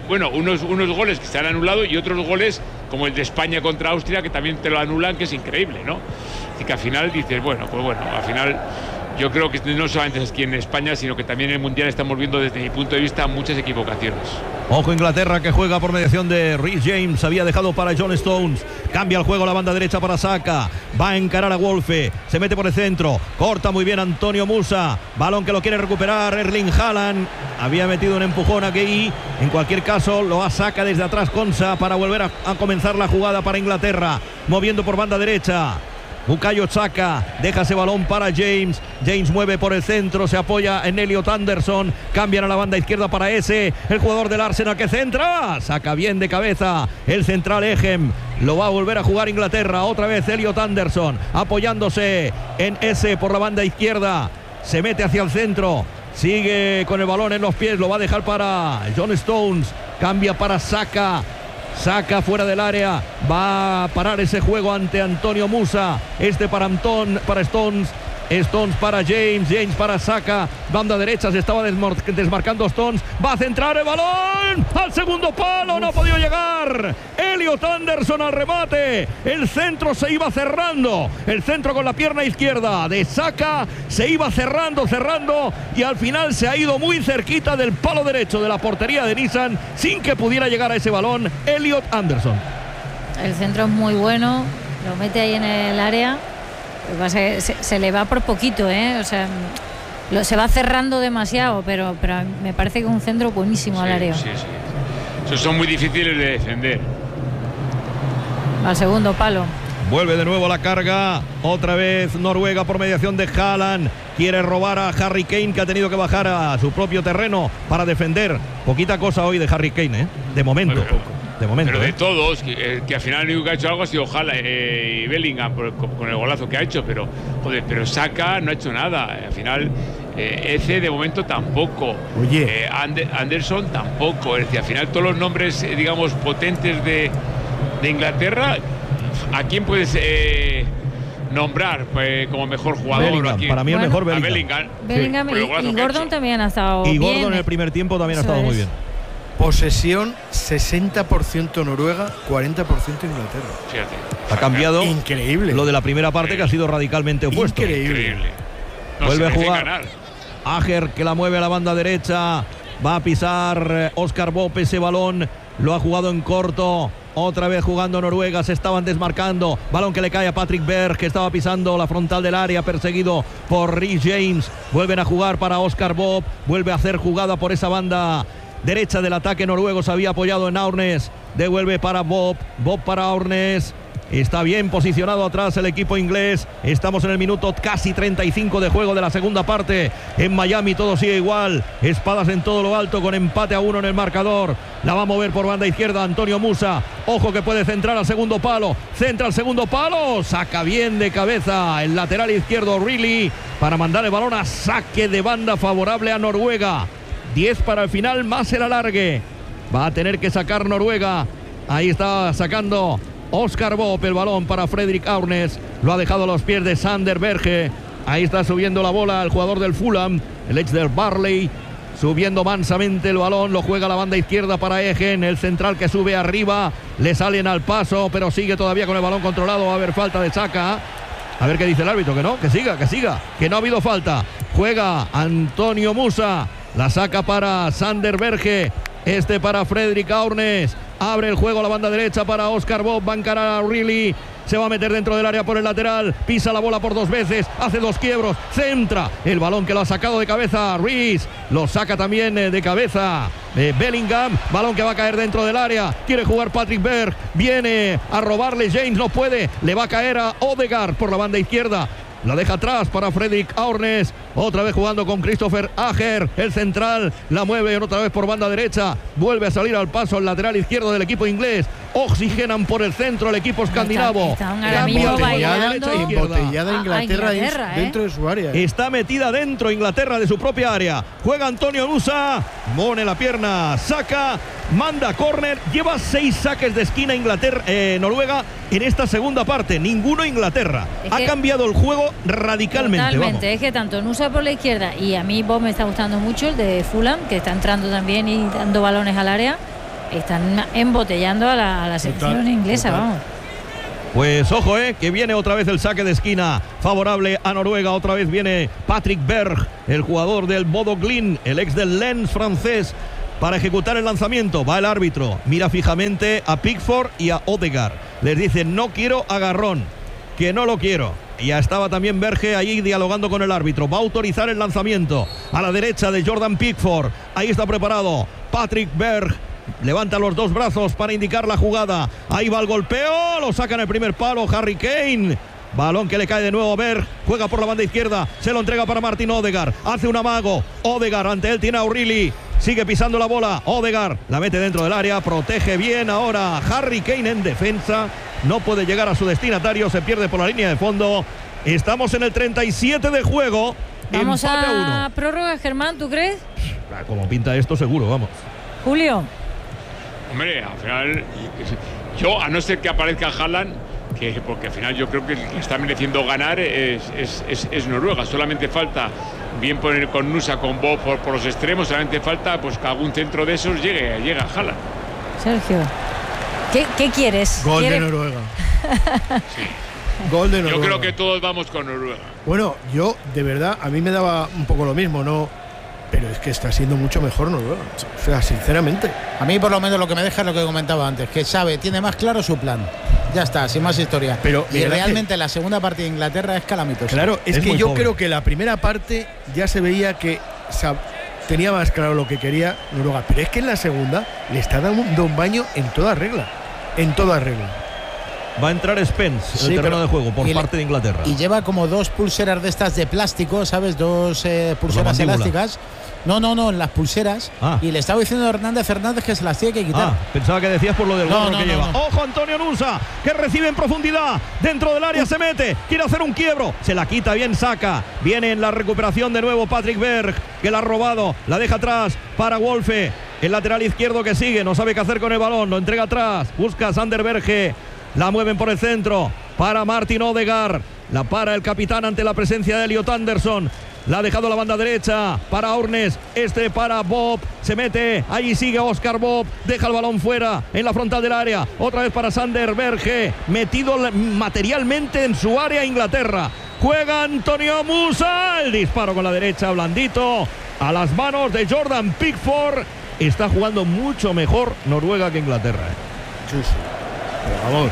bueno, unos, unos goles que se han anulado y otros goles como el de España contra Austria que también te lo anulan, que es increíble, ¿no? Así que al final dices, bueno, pues bueno, al final yo creo que no solamente es aquí en España, sino que también en el Mundial estamos viendo desde mi punto de vista muchas equivocaciones. Ojo Inglaterra, que juega por mediación de Reece James, había dejado para John Stones, cambia el juego la banda derecha para Saka, va a encarar a Wolfe, se mete por el centro, corta muy bien Antonio Musa, balón que lo quiere recuperar Erling Haaland, había metido un empujón aquí, en cualquier caso lo saca desde atrás Konsa para volver a, a comenzar la jugada para Inglaterra, moviendo por banda derecha. Bukayo Saka deja ese balón para James. James mueve por el centro, se apoya en Elliot Anderson. Cambian a la banda izquierda para ese, el jugador del Arsenal que centra. Saca bien de cabeza el central Ejem. Lo va a volver a jugar Inglaterra. Otra vez Elliot Anderson apoyándose en ese por la banda izquierda. Se mete hacia el centro. Sigue con el balón en los pies. Lo va a dejar para John Stones. Cambia para Saka. Saca fuera del área, va a parar ese juego ante Antonio Musa, este para Anton, para Stones, Stones para James, James para Saka, banda derecha, se estaba desmarcando Stones, va a centrar el balón al segundo palo, no ha podido llegar Elliot Anderson al remate, el centro se iba cerrando, el centro con la pierna izquierda de Saka se iba cerrando, cerrando y al final se ha ido muy cerquita del palo derecho de la portería de Nissan sin que pudiera llegar a ese balón Elliot Anderson. El centro es muy bueno, lo mete ahí en el área. Lo que pasa es que se, se le va por poquito, ¿eh? O sea, lo, se va cerrando demasiado, pero, pero me parece que es un centro buenísimo sí, al área. Sí, sí. Esos son muy difíciles de defender. Al segundo palo. Vuelve de nuevo la carga, otra vez Noruega por mediación de Haaland. Quiere robar a Harry Kane, que ha tenido que bajar a su propio terreno para defender. Poquita cosa hoy de Harry Kane, ¿eh? De momento. Bueno, de momento. Pero de ¿eh? todos, que, que al final el único que ha hecho algo ha sido Haaland eh, y Bellingham por, con, con el golazo que ha hecho, pero joder, pero Saka no ha hecho nada. Al final, eh, Eze de momento tampoco. Oye. Eh, Ander, Anderson tampoco. Es decir, al final todos los nombres, eh, digamos, potentes de, de Inglaterra, ¿a quién puedes eh, nombrar pues, como mejor jugador? Bellingham, para mí el bueno, mejor a Bellingham. Bellingham. Bellingham Sí, y, por el golazo y que ha Gordon hecho. también ha estado Y bien. Gordon en el primer tiempo también Eso ha estado es. muy bien. Posesión sesenta por ciento Noruega, cuarenta por ciento Inglaterra. Fíjate. Ha cambiado Increíble. lo de la primera parte, que ha sido radicalmente opuesto. Increíble. Increíble. No, Vuelve se a merece jugar. ganar. Ager, que la mueve a la banda derecha. Va a pisar eh, Oscar Bob ese balón. Lo ha jugado en corto. Otra vez jugando Noruega. Se estaban desmarcando. Balón que le cae a Patrick Berg, que estaba pisando la frontal del área, perseguido por Reece James. Vuelven a jugar para Oscar Bob. Vuelve a hacer jugada por esa banda derecha del ataque noruego. Se había apoyado en Aurnes. Devuelve para Bob. Bob para Aurnes. Está bien posicionado atrás el equipo inglés. Estamos en el minuto casi treinta y cinco de juego de la segunda parte. En Miami todo sigue igual. Espadas en todo lo alto con empate a uno en el marcador. La va a mover por banda izquierda Antonio Musa. Ojo que puede centrar al segundo palo. Centra al segundo palo. Saca bien de cabeza el lateral izquierdo Riley para mandar el balón a saque de banda favorable a Noruega. diez para el final más el alargue. Va a tener que sacar Noruega. Ahí está sacando Oscar Bob el balón para Fredrik Aurnes. Lo ha dejado a los pies de Sander Berge. Ahí está subiendo la bola el jugador del Fulham, el ex del Barley. Subiendo mansamente el balón, lo juega a la banda izquierda para Egen, el central que sube arriba. Le salen al paso, pero sigue todavía con el balón controlado. Va a haber falta de Saka. A ver qué dice el árbitro, que no, que siga, que siga, que no ha habido falta. Juega Antonio Musa. La saca para Sander Berge. Este para Fredrik Aurnes. Abre el juego a la banda derecha para Oscar Bob. Va a encarar a Riley. Se va a meter dentro del área por el lateral. Pisa la bola por dos veces. Hace dos quiebros. Centra. El balón que lo ha sacado de cabeza Reece. Lo saca también de cabeza eh, Bellingham. Balón que va a caer dentro del área. Quiere jugar Patrick Berg. Viene a robarle James. No puede. Le va a caer a Odegaard por la banda izquierda. La deja atrás para Fredrik Aurnes. Otra vez jugando con Christopher Ager. El central la mueve otra vez por banda derecha. Vuelve a salir al paso el lateral izquierdo del equipo inglés. Oxigenan por el centro el equipo escandinavo. Está, está un aramillo Embotellada, bailando. embotellada A- a Inglaterra, Inglaterra, es- ¿eh? dentro de su área. ¿eh? Está metida dentro Inglaterra de su propia área. Juega Antonio Musa. Pone la pierna. Saca. Manda córner. Lleva seis saques de esquina Inglaterra, eh, Noruega en esta segunda parte. Ninguno Inglaterra. Es ha que- cambiado el juego radicalmente. Totalmente, vamos. es que tanto Nusa por la izquierda y a mí Bob me está gustando mucho, el de Fulham, que está entrando también y dando balones al área. están embotellando a la, a la selección total, inglesa, total. Vamos. Pues ojo, eh, que viene otra vez el saque de esquina favorable a Noruega. Otra vez viene Patrick Berg, el jugador del Bodo Glimt, el ex del Lens francés, para ejecutar el lanzamiento. Va el árbitro, mira fijamente a Pickford y a Odegaard. Les dice, no quiero agarrón, que no lo quiero. Ya estaba también Berge ahí dialogando con el árbitro. Va a autorizar el lanzamiento a la derecha de Jordan Pickford. Ahí está preparado Patrick Berg. Levanta los dos brazos para indicar la jugada. Ahí va el golpeo. Lo saca en el primer palo Harry Kane. Balón que le cae de nuevo a Berg. Juega por la banda izquierda. Se lo entrega para Martin Odegaard. Hace un amago. Odegaard ante él tiene a O'Reilly. Sigue pisando la bola. Odegaard la mete dentro del área. Protege bien ahora Harry Kane en defensa. No puede llegar a su destinatario. Se pierde por la línea de fondo. Estamos en el treinta y siete de juego. Vamos a, a uno. Prórroga, Germán, ¿tú crees? Como pinta esto, seguro, vamos. Julio. Hombre, al final, yo, a no ser que aparezca Haaland, que, porque al final yo creo que el que está mereciendo ganar es, es, es, es Noruega. Solamente falta, bien poner con Nusa, con Bob por, por los extremos, solamente falta pues que algún centro de esos llegue, llegue a Haaland. Sergio, ¿qué, qué quieres? Gol ¿Quiere? de Noruega. Sí. Gol de Noruega. Yo creo que todos vamos con Noruega. Bueno, yo, de verdad, a mí me daba un poco lo mismo, ¿no? Pero es que está siendo mucho mejor Noruega. O sea, sinceramente. A mí por lo menos lo que me deja es lo que comentaba antes, que sabe, tiene más claro su plan. Ya está, sin más historia. Pero y realmente que... la segunda parte de Inglaterra es calamitosa. Claro, es, es que yo pobre. creo que la primera parte ya se veía que sab... tenía más claro lo que quería Noruega. Pero es que en la segunda le está dando un baño en toda regla. En toda regla. Va a entrar Spence en sí, el terreno de juego por parte le, de Inglaterra. Y lleva como dos pulseras de estas de plástico, ¿sabes? Dos eh, pulseras elásticas. No, no, no, en las pulseras. Ah. Y le estaba diciendo a Hernández Hernández que se las tiene que quitar. Ah, pensaba que decías por lo del gorro no, no, que no, lleva. No. Ojo Antonio Nusa, que recibe en profundidad. Dentro del área uh. se mete. Quiere hacer un quiebro. Se la quita bien, saca. Viene en la recuperación de nuevo Patrick Berg, que la ha robado. La deja atrás para Wolfe. El lateral izquierdo que sigue. No sabe qué hacer con el balón. Lo entrega atrás. Busca a Sander Berge. La mueven por el centro para Martin Odegaard. La para el capitán ante la presencia de Elliot Anderson. La ha dejado a la banda derecha para Ornes. Este para Bob. Se mete. Allí sigue Oscar Bob. Deja el balón fuera en la frontal del área. Otra vez para Sander Berge. Metido materialmente en su área Inglaterra. Juega Antonio Musa. El disparo con la derecha blandito. A las manos de Jordan Pickford. Está jugando mucho mejor Noruega que Inglaterra. Sí, sí. Pero vamos.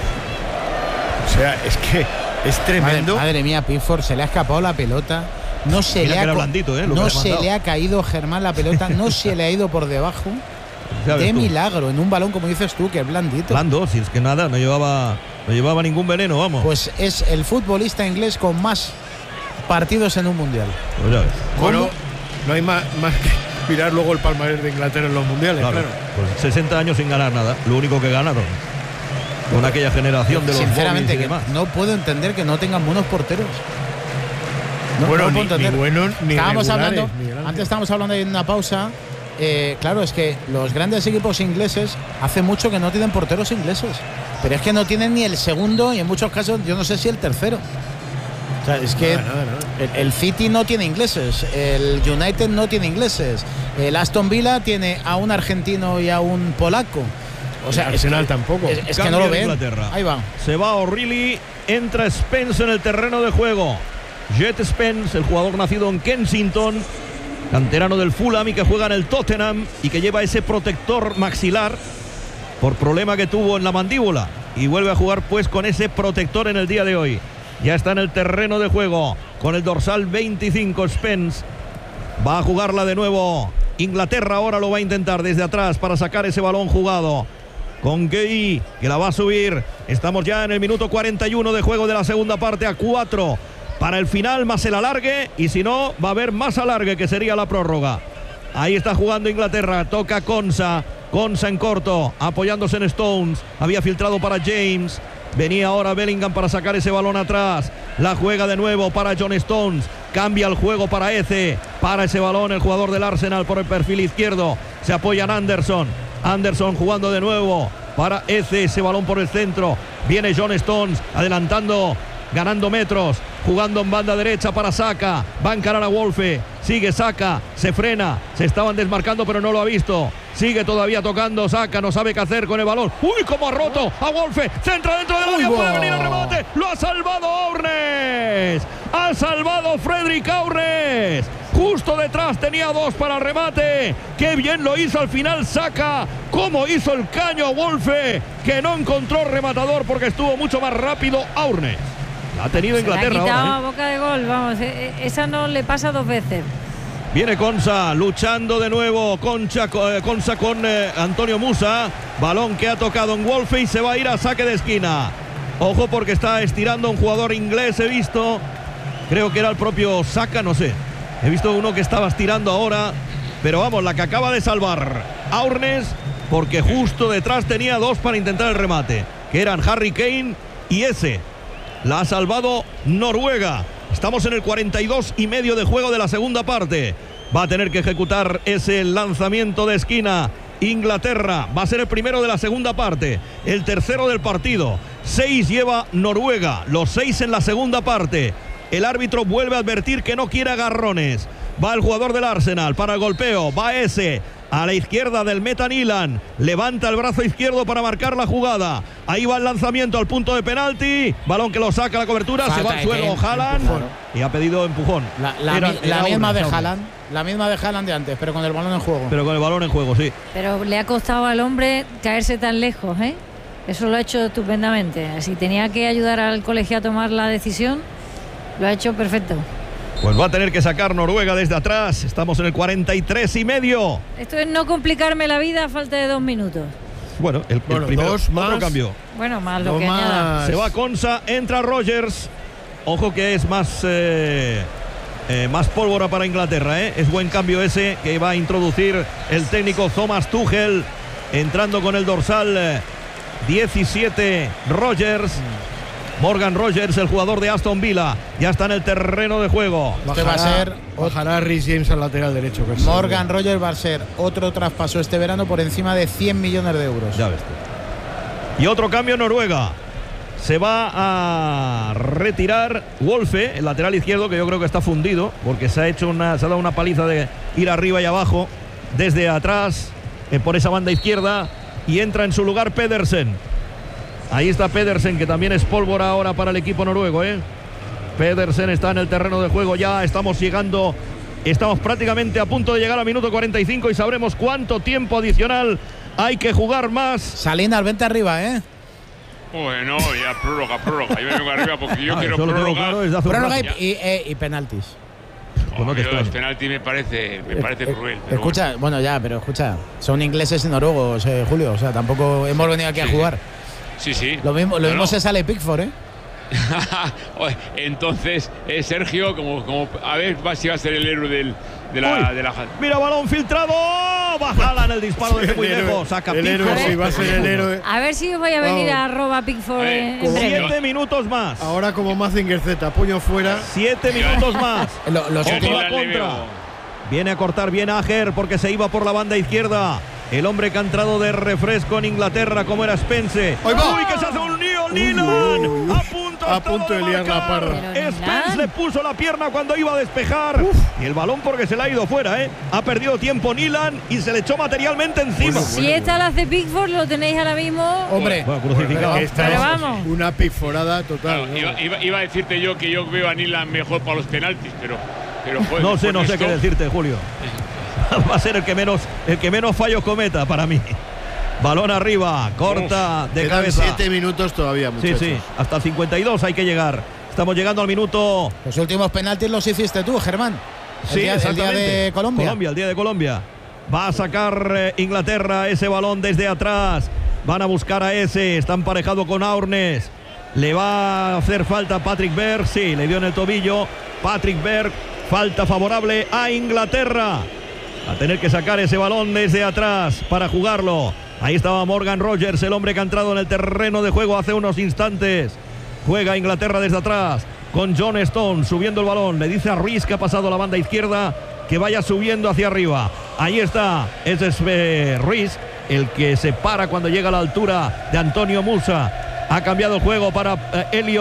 O sea, es que es tremendo. Madre, madre mía, Pickford se le ha escapado la pelota. No se, le ha, blandito, eh, no se le ha caído Germán la pelota. No se le ha ido por debajo. De tú. milagro, en un balón, como dices tú, que es blandito. Blando, si es que nada, no llevaba, no llevaba ningún veneno, vamos. Pues es el futbolista inglés con más partidos en un mundial. Pues ya ves. Bueno, no hay más, más que mirar luego el palmarés de Inglaterra en los mundiales, claro. claro. Pues sesenta años sin ganar nada, lo único que ganaron. Con aquella generación de los sinceramente, y que demás. No puedo entender que no tengan buenos porteros. No, bueno, no ni, ni buenos ni estábamos hablando, Miguel Ángel. Antes estábamos hablando en una pausa. Eh, claro, es que los grandes equipos ingleses hace mucho que no tienen porteros ingleses. Pero es que no tienen ni el segundo y en muchos casos yo no sé si el tercero. O sea, es que nada, nada, nada. El, el City no tiene ingleses, el United no tiene ingleses, el Aston Villa tiene a un argentino y a un polaco. O sea, el Arsenal tampoco. Es, es que no lo ven. Inglaterra. Ahí va. Se va O'Reilly, entra Spence en el terreno de juego. Jet Spence, el jugador nacido en Kensington, canterano del Fulham y que juega en el Tottenham y que lleva ese protector maxilar por problema que tuvo en la mandíbula y vuelve a jugar pues con ese protector en el día de hoy. Ya está en el terreno de juego con el dorsal veinticinco. Spence va a jugarla de nuevo. Inglaterra ahora lo va a intentar desde atrás para sacar ese balón jugado con Gay, que la va a subir. Estamos ya en el minuto cuarenta y uno de juego de la segunda parte, a cuatro para el final más el alargue, y si no va a haber más alargue, que sería la prórroga. Ahí está jugando Inglaterra, toca Konsa, Konsa en corto, apoyándose en Stones, había filtrado para James, venía ahora Bellingham para sacar ese balón atrás, la juega de nuevo para John Stones, cambia el juego para Eze, para ese balón el jugador del Arsenal por el perfil izquierdo, se apoya en Anderson, Anderson jugando de nuevo para Eze, ese balón por el centro, viene John Stones adelantando ganando metros, jugando en banda derecha para Saka, va a encarar a Wolfe, sigue Saka, se frena, se estaban desmarcando pero no lo ha visto, sigue todavía tocando Saka, no sabe qué hacer con el balón, uy, cómo ha roto a Wolfe, centra dentro del área, puede venir el remate, lo ha salvado Aurnes, ha salvado Fredrik Aurnes, justo detrás tenía dos para el remate, qué bien lo hizo al final Saka, cómo hizo el caño a Wolfe, que no encontró rematador porque estuvo mucho más rápido Aurnes. Ha tenido Inglaterra. Se la ha quitado ahora, a ¿eh? boca de gol, vamos, esa no le pasa dos veces. Viene Konsa luchando de nuevo. Concha, eh, Konsa con eh, Antonio Musa. Balón que ha tocado en Wolfe y se va a ir a saque de esquina. Ojo porque está estirando un jugador inglés, he visto. Creo que era el propio Saka, no sé. He visto uno que estaba estirando ahora. Pero vamos, la que acaba de salvar Aurnes, porque justo detrás tenía dos para intentar el remate, que eran Harry Kane y ese. La ha salvado Noruega. Estamos en el cuarenta y dos y medio de juego de la segunda parte. Va a tener que ejecutar ese lanzamiento de esquina Inglaterra. Va a ser el primero de la segunda parte, el tercero del partido. Seis lleva Noruega, los seis en la segunda parte. El árbitro vuelve a advertir que no quiere agarrones. Va el jugador del Arsenal para el golpeo. Va ese a la izquierda del Meta Nilan. Levanta el brazo izquierdo para marcar la jugada. Ahí va el lanzamiento al punto de penalti. Balón que lo saca la cobertura. Falta, se va al suelo Haaland y ha pedido empujón. La, la, era, la era misma de Haaland. La misma de Haaland de antes, pero con el balón en juego. Pero con el balón en juego, sí. Pero le ha costado al hombre caerse tan lejos, ¿eh? Eso lo ha hecho estupendamente. Si tenía que ayudar al colegio a tomar la decisión, lo ha hecho perfecto. Pues va a tener que sacar Noruega desde atrás. Estamos en el cuarenta y tres y medio. Esto es no complicarme la vida a falta de dos minutos. Bueno, el, bueno, el primero dos más, otro cambio. Bueno, más lo no que más. añada. Se va Konsa, entra Rogers. Ojo que es más eh, eh, más pólvora para Inglaterra, ¿eh? Es buen cambio ese que va a introducir el técnico Thomas Tuchel, entrando con el dorsal eh, diecisiete Rogers. Morgan Rogers, el jugador de Aston Villa, ya está en el terreno de juego. Este va a ser bajará Rhys James al lateral derecho. Que Morgan Rogers va a ser otro traspaso este verano por encima de cien millones de euros. Ya ves tú. Y otro cambio en Noruega. Se va a retirar Wolfe, el lateral izquierdo, que yo creo que está fundido, porque se ha hecho una, se ha dado una paliza de ir arriba y abajo, desde atrás, eh, por esa banda izquierda, y entra en su lugar Pedersen. Ahí está Pedersen, que también es pólvora ahora para el equipo noruego, ¿eh? Pedersen está en el terreno de juego ya. Estamos llegando, estamos prácticamente a punto de llegar al minuto cuarenta y cinco y sabremos cuánto tiempo adicional hay que jugar más. Salinas, vente arriba, ¿eh? Bueno, ya prórroga, prórroga. Yo me vengo arriba porque yo ah, quiero eso prórroga. Claro, desde hace prórroga y, y, y, y penaltis. Oh, no los penaltis me parece, me parece eh, cruel. Pero escucha, bueno. bueno, ya, pero escucha, son ingleses y noruegos, eh, Julio. O sea, tampoco hemos venido aquí sí, a jugar. Sí, sí. Lo mismo, lo no, mismo no. se sale Pickford, ¿eh? Entonces, eh, Sergio, como, como a ver si va a ser el héroe del, de la, de la. Mira, balón filtrado. Va Haaland el disparo desde muy lejos. Saca el héroe, sí, va a ser el héroe. A ver si voy a venir oh. a arroba Pickford en breve. Siete minutos más. Ahora como Mazinger Z, puño fuera. Siete minutos más. Lo, los últimos contra. Viene a cortar bien a Ajer porque se iba por la banda izquierda. El hombre que ha entrado de refresco en Inglaterra, como era Spence. ¡Uy, que se hace un lío! ¡Nilan! A punto, a punto de, de liar la parda. Spence le puso la pierna cuando iba a despejar. Uf. Y el balón porque se le ha ido fuera, ¿eh? Ha perdido tiempo Nilan y se le echó materialmente encima. Bueno, bueno, si esta la hace Pickford, lo tenéis ahora mismo. Hombre, bueno, crucificado. Esta Pero es vamos. Una pickforada total. Claro, ¿no? iba, iba, iba a decirte yo que yo veo a Nilan mejor para los penaltis, pero. pero joder, no sé, no esto... sé qué decirte, Julio. Va a ser el que menos el que menos fallos cometa para mí. Balón arriba, corta Uf, de cabeza. Siete minutos todavía, muchachos. Sí, sí, hasta el cincuenta y dos hay que llegar. Estamos llegando al minuto. Los últimos penaltis los hiciste tú, Germán. El sí, día, el día de Colombia. Colombia, el día de Colombia. Va a sacar eh, Inglaterra ese balón desde atrás. Van a buscar a ese. Está emparejado con Aurnes. Le va a hacer falta Patrick Berg. Sí, le dio en el tobillo. Patrick Berg. Falta favorable a Inglaterra. A tener que sacar ese balón desde atrás para jugarlo. Ahí estaba Morgan Rogers, el hombre que ha entrado en el terreno de juego hace unos instantes. Juega Inglaterra desde atrás con John Stone subiendo el balón. Le dice a Ruiz que ha pasado la banda izquierda que vaya subiendo hacia arriba. Ahí está, ese es eh, Ruiz, el que se para cuando llega a la altura de Antonio Musa. Ha cambiado el juego para eh, Elliot.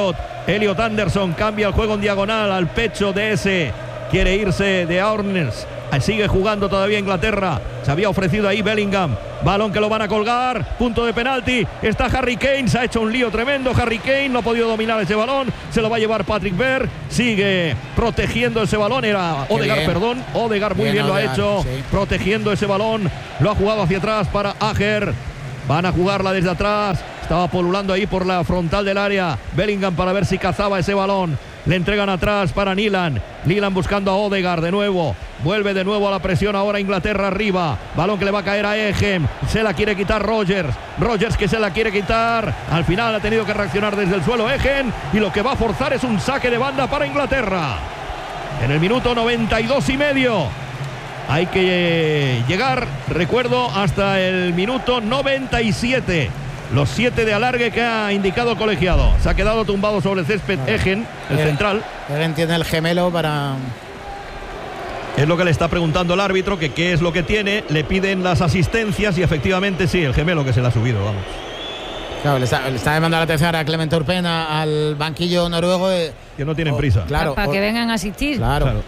Elliot Anderson cambia el juego en diagonal al pecho de ese. Quiere irse de Arnes. Sigue jugando todavía Inglaterra. Se había ofrecido ahí Bellingham. Balón que lo van a colgar. Punto de penalti. Está Harry Kane. Se ha hecho un lío tremendo. Harry Kane no ha podido dominar ese balón. Se lo va a llevar Patrick Berg. Sigue protegiendo ese balón. Era Odegaard, perdón. Odegaard muy bien, bien lo Odegaard, ha hecho. Sí. Protegiendo ese balón. Lo ha jugado hacia atrás para Ajer. Van a jugarla desde atrás. Estaba polulando ahí por la frontal del área Bellingham para ver si cazaba ese balón. Le entregan atrás para Nilan. Nilan buscando a Odegaard de nuevo. Vuelve de nuevo a la presión ahora Inglaterra arriba. Balón que le va a caer a Egen. Se la quiere quitar Rogers. Rogers que se la quiere quitar. Al final ha tenido que reaccionar desde el suelo Egen. Y lo que va a forzar es un saque de banda para Inglaterra. En el minuto noventa y dos y medio. Hay que llegar, recuerdo, hasta el minuto noventa y siete. Los siete de alargue que ha indicado el colegiado. Se ha quedado tumbado sobre el césped Egen, el Egen, central. Egen tiene el gemelo para... Es lo que le está preguntando el árbitro, que qué es lo que tiene. Le piden las asistencias y efectivamente sí, el gemelo que se le ha subido, vamos. Claro, le está, le está demandando la atención a Clement Turpen al banquillo noruego. De, que no tienen o, prisa. Claro, para o, que vengan a asistir. Claro. claro.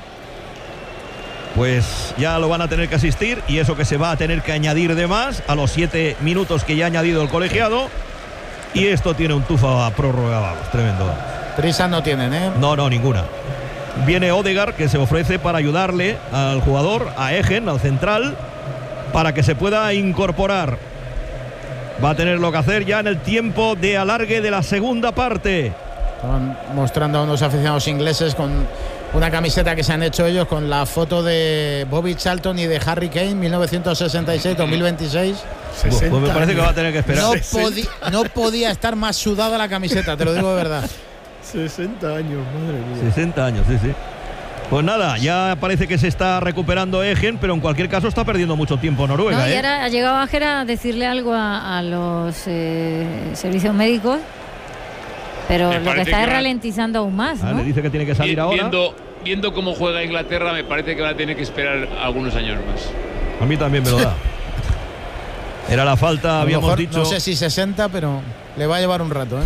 Pues ya lo van a tener que asistir y eso que se va a tener que añadir de más a los siete minutos que ya ha añadido el colegiado. Y esto tiene un tufa a prórroga, vamos, tremendo. Prisa no tienen, ¿eh? No, no, ninguna. Viene Odegaard que se ofrece para ayudarle al jugador, a Egen, al central, para que se pueda incorporar. Va a tener lo que hacer ya en el tiempo de alargue de la segunda parte. Estaban mostrando a unos aficionados ingleses con una camiseta que se han hecho ellos con la foto de Bobby Charlton y de Harry Kane, mil novecientos sesenta y seis dos mil veintiséis. Pues me parece que va a tener que esperar. No, podi no podía estar más sudada la camiseta, te lo digo de verdad. sesenta años, madre mía. sesenta años, sí, sí. Pues nada, ya parece que se está recuperando Egen, pero en cualquier caso está perdiendo mucho tiempo Noruega. No, y ¿eh? ahora ha llegado Ajer a decirle algo a, a los eh, servicios médicos, pero me lo que está es ralentizando aún más, ah, ¿no? Le dice que tiene que salir ahora. Viendo, viendo cómo juega Inglaterra, me parece que va a tener que esperar algunos años más. A mí también me lo da. Era la falta, habíamos mejor, dicho. No sé si sesenta, pero le va a llevar un rato, ¿eh?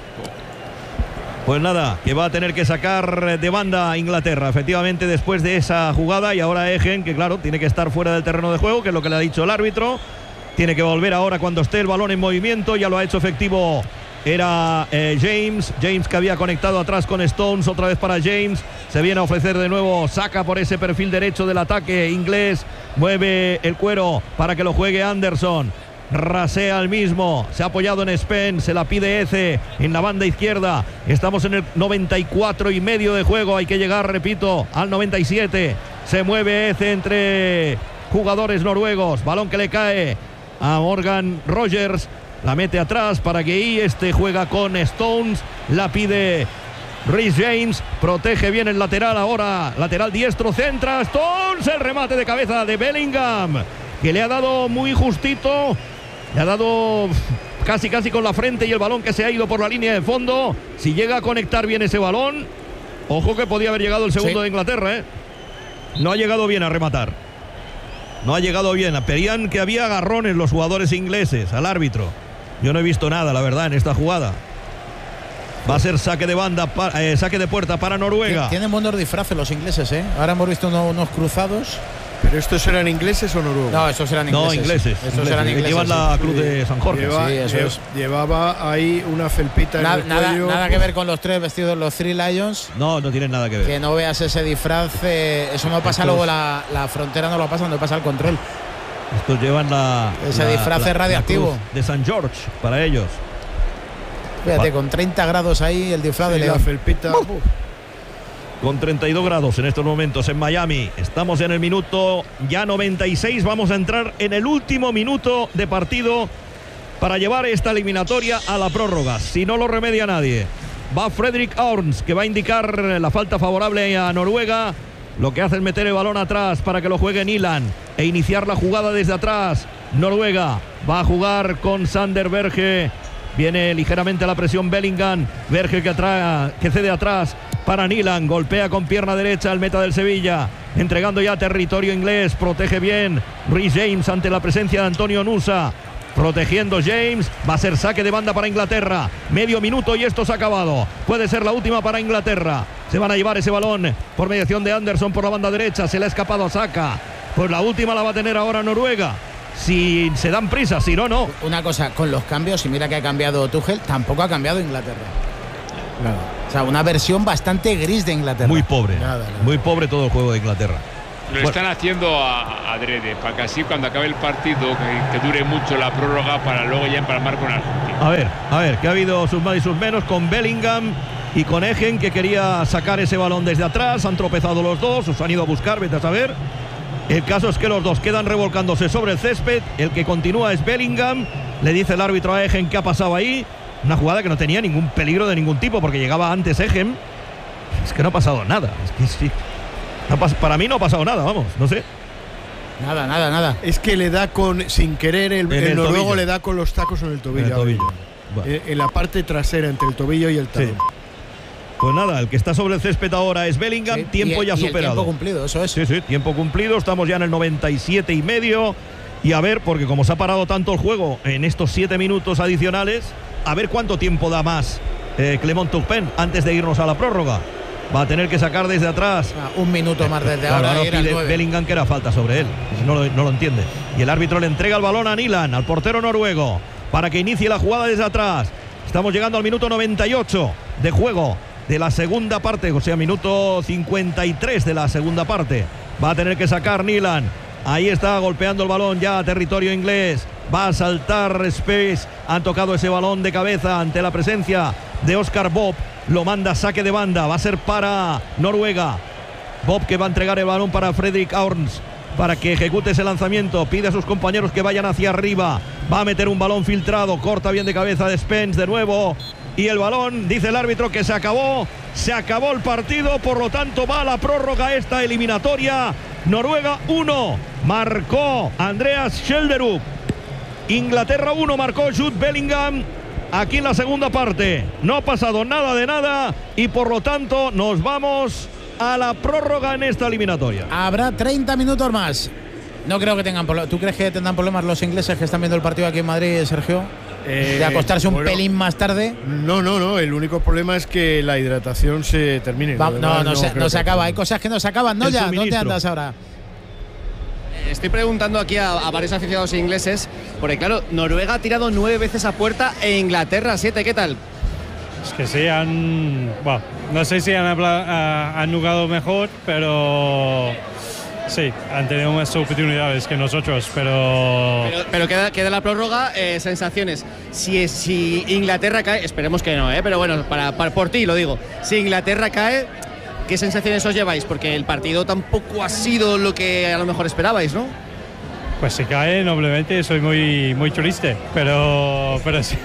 Pues nada, que va a tener que sacar de banda a Inglaterra, efectivamente, después de esa jugada. Y ahora Egen, que claro, tiene que estar fuera del terreno de juego, que es lo que le ha dicho el árbitro. Tiene que volver ahora cuando esté el balón en movimiento. Ya lo ha hecho efectivo. Era eh, James, James que había conectado atrás con Stones, otra vez para James. Se viene a ofrecer de nuevo, saca por ese perfil derecho del ataque inglés. Mueve el cuero para que lo juegue Anderson. Rasea al mismo, se ha apoyado en Spen, se la pide Eze en la banda izquierda. Estamos en el noventa y cuatro y medio de juego, hay que llegar, repito, al noventa y siete. Se mueve Eze entre jugadores noruegos, balón que le cae a Morgan Rogers, la mete atrás para que ahí este juega con Stones, la pide Reece James, protege bien el lateral ahora, lateral diestro, centra Stones, el remate de cabeza de Bellingham, que le ha dado muy justito. Le ha dado casi casi con la frente y el balón que se ha ido por la línea de fondo. Si llega a conectar bien ese balón, ojo que podía haber llegado el segundo sí. de Inglaterra, ¿eh? No ha llegado bien a rematar. No ha llegado bien. Pedían que había agarrones los jugadores ingleses al árbitro. Yo no he visto nada, la verdad, en esta jugada. Va a ser saque de banda, para, eh, saque de puerta para Noruega. Tienen buenos disfraces los ingleses, ¿eh? Ahora hemos visto unos, unos cruzados. ¿Pero estos eran ingleses o noruegos? No, estos eran ingleses. No, ingleses. Estos ingleses. eran ingleses. Llevan la cruz de San Jorge. Lleva, sí, eso lle es. Llevaba ahí una felpita Na, en el nada, cuello. nada que ver con los tres vestidos, los Three Lions. No, no tienen nada que ver. Que no veas ese disfraz. Eh, eso no pasa Estos... luego la, la frontera, no lo pasa, no pasa el control. Estos llevan la. Ese la, disfraz la, es radioactivo. La de San George para ellos. Fíjate, con treinta grados ahí el disfraz sí, de León. La felpita. Uh. Con treinta y dos grados en estos momentos en Miami. Estamos en el minuto ya noventa y seis. Vamos a entrar en el último minuto de partido para llevar esta eliminatoria a la prórroga. Si no lo remedia nadie. Va Fredrik Aarons, que va a indicar la falta favorable a Noruega. Lo que hace es meter el balón atrás para que lo juegue Nilan e iniciar la jugada desde atrás. Noruega va a jugar con Sander Berge. Viene ligeramente a la presión Bellingham. Berge que, atrae, que cede atrás para Nilan. Golpea con pierna derecha el meta del Sevilla. Entregando ya territorio inglés. Protege bien Reece James ante la presencia de Antonio Nusa. protegiendo James, va a ser saque de banda para Inglaterra, medio minuto y esto se ha acabado, puede ser la última para Inglaterra, se van a llevar ese balón por mediación de Anderson por la banda derecha, se le ha escapado a Saka, pues la última la va a tener ahora Noruega, si se dan prisa, si no, no. Una cosa, con los cambios, y mira que ha cambiado Tuchel, tampoco ha cambiado Inglaterra. Nada. O sea, una versión bastante gris de Inglaterra. Muy pobre, nada, nada. muy pobre todo el juego de Inglaterra. Lo Bueno. están haciendo a, a adrede, para que así cuando acabe el partido, que, que dure mucho la prórroga, para luego ya empalmar con Argentina. A ver, a ver, que ha habido sus más y sus menos con Bellingham y con Egen, que quería sacar ese balón desde atrás, han tropezado los dos, os han ido a buscar, vete a saber. El caso es que los dos quedan revolcándose sobre el césped, el que continúa es Bellingham, le dice el árbitro a Egen qué ha pasado ahí, una jugada que no tenía ningún peligro de ningún tipo, porque llegaba antes Egen, es que no ha pasado nada, es que sí. No, para mí no ha pasado nada, vamos, no sé. Nada, nada, nada. Es que le da con, sin querer, el, En el el noruego tobillo. le da con los tacos en el tobillo. En el tobillo. En, en la parte trasera, entre el tobillo y el talón. Sí. Pues nada, el que está sobre el césped ahora es Bellingham, Sí, tiempo y, ya y superado. El tiempo cumplido, eso es. Sí, sí, tiempo cumplido, estamos ya en el noventa y siete y medio. Y a ver, porque como se ha parado tanto el juego en estos siete minutos adicionales, a ver cuánto tiempo da más eh, Clement Turpin antes de irnos a la prórroga. Va a tener que sacar desde atrás. Ah, un minuto más desde Claro, ahora. ahora y era el pide nueve. Bellingham que era falta sobre él. No lo, no lo entiende. Y el árbitro le entrega el balón a Nilan, al portero noruego, para que inicie la jugada desde atrás. Estamos llegando al minuto noventa y ocho de juego de la segunda parte, o sea, minuto cincuenta y tres de la segunda parte. Va a tener que sacar Nilan. Ahí está golpeando el balón ya a territorio inglés. Va a saltar Space. Han tocado ese balón de cabeza ante la presencia de Oscar Bob. Lo manda saque de banda. Va a ser para Noruega. Bob que va a entregar el balón para Fredrik Aarons para que ejecute ese lanzamiento. Pide a sus compañeros que vayan hacia arriba. Va a meter un balón filtrado. Corta bien de cabeza de Spence de nuevo. Y el balón, dice el árbitro que se acabó. Se acabó el partido. Por lo tanto va a la prórroga esta eliminatoria. Noruega uno. Marcó Andreas Schjelderup. Inglaterra uno. Marcó Jude Bellingham. Aquí en la segunda parte no ha pasado nada de nada y por lo tanto nos vamos a la prórroga en esta eliminatoria. Habrá treinta minutos más. No creo que tengan problemas. ¿Tú crees que tendrán problemas los ingleses que están viendo el partido aquí en Madrid, Sergio? Eh, ¿De acostarse un bueno, pelín más tarde? No, no, no. El único problema es que la hidratación se termine. Va, Lo no, demás no, se, creo no se que- acaba. Hay cosas que no se acaban, ¿no? El Ya, ¿dónde suministro. andas ahora? Estoy preguntando aquí a, a varios aficionados ingleses, porque claro, Noruega ha tirado nueve veces a puerta e Inglaterra siete, ¿qué tal? Es que sí, han. Bueno, no sé si han, habla- ah, han jugado mejor, pero. Sí, han tenido más oportunidades que nosotros, pero. Pero, pero queda, queda la prórroga, eh, sensaciones. Si, es- si Inglaterra cae, esperemos que no, ¿eh? Pero bueno, para, para- por ti lo digo. Si Inglaterra cae, ¿qué sensaciones os lleváis? Porque el partido tampoco ha sido lo que a lo mejor esperabais, ¿no? Pues si cae, noblemente soy muy, muy triste, pero, pero sí.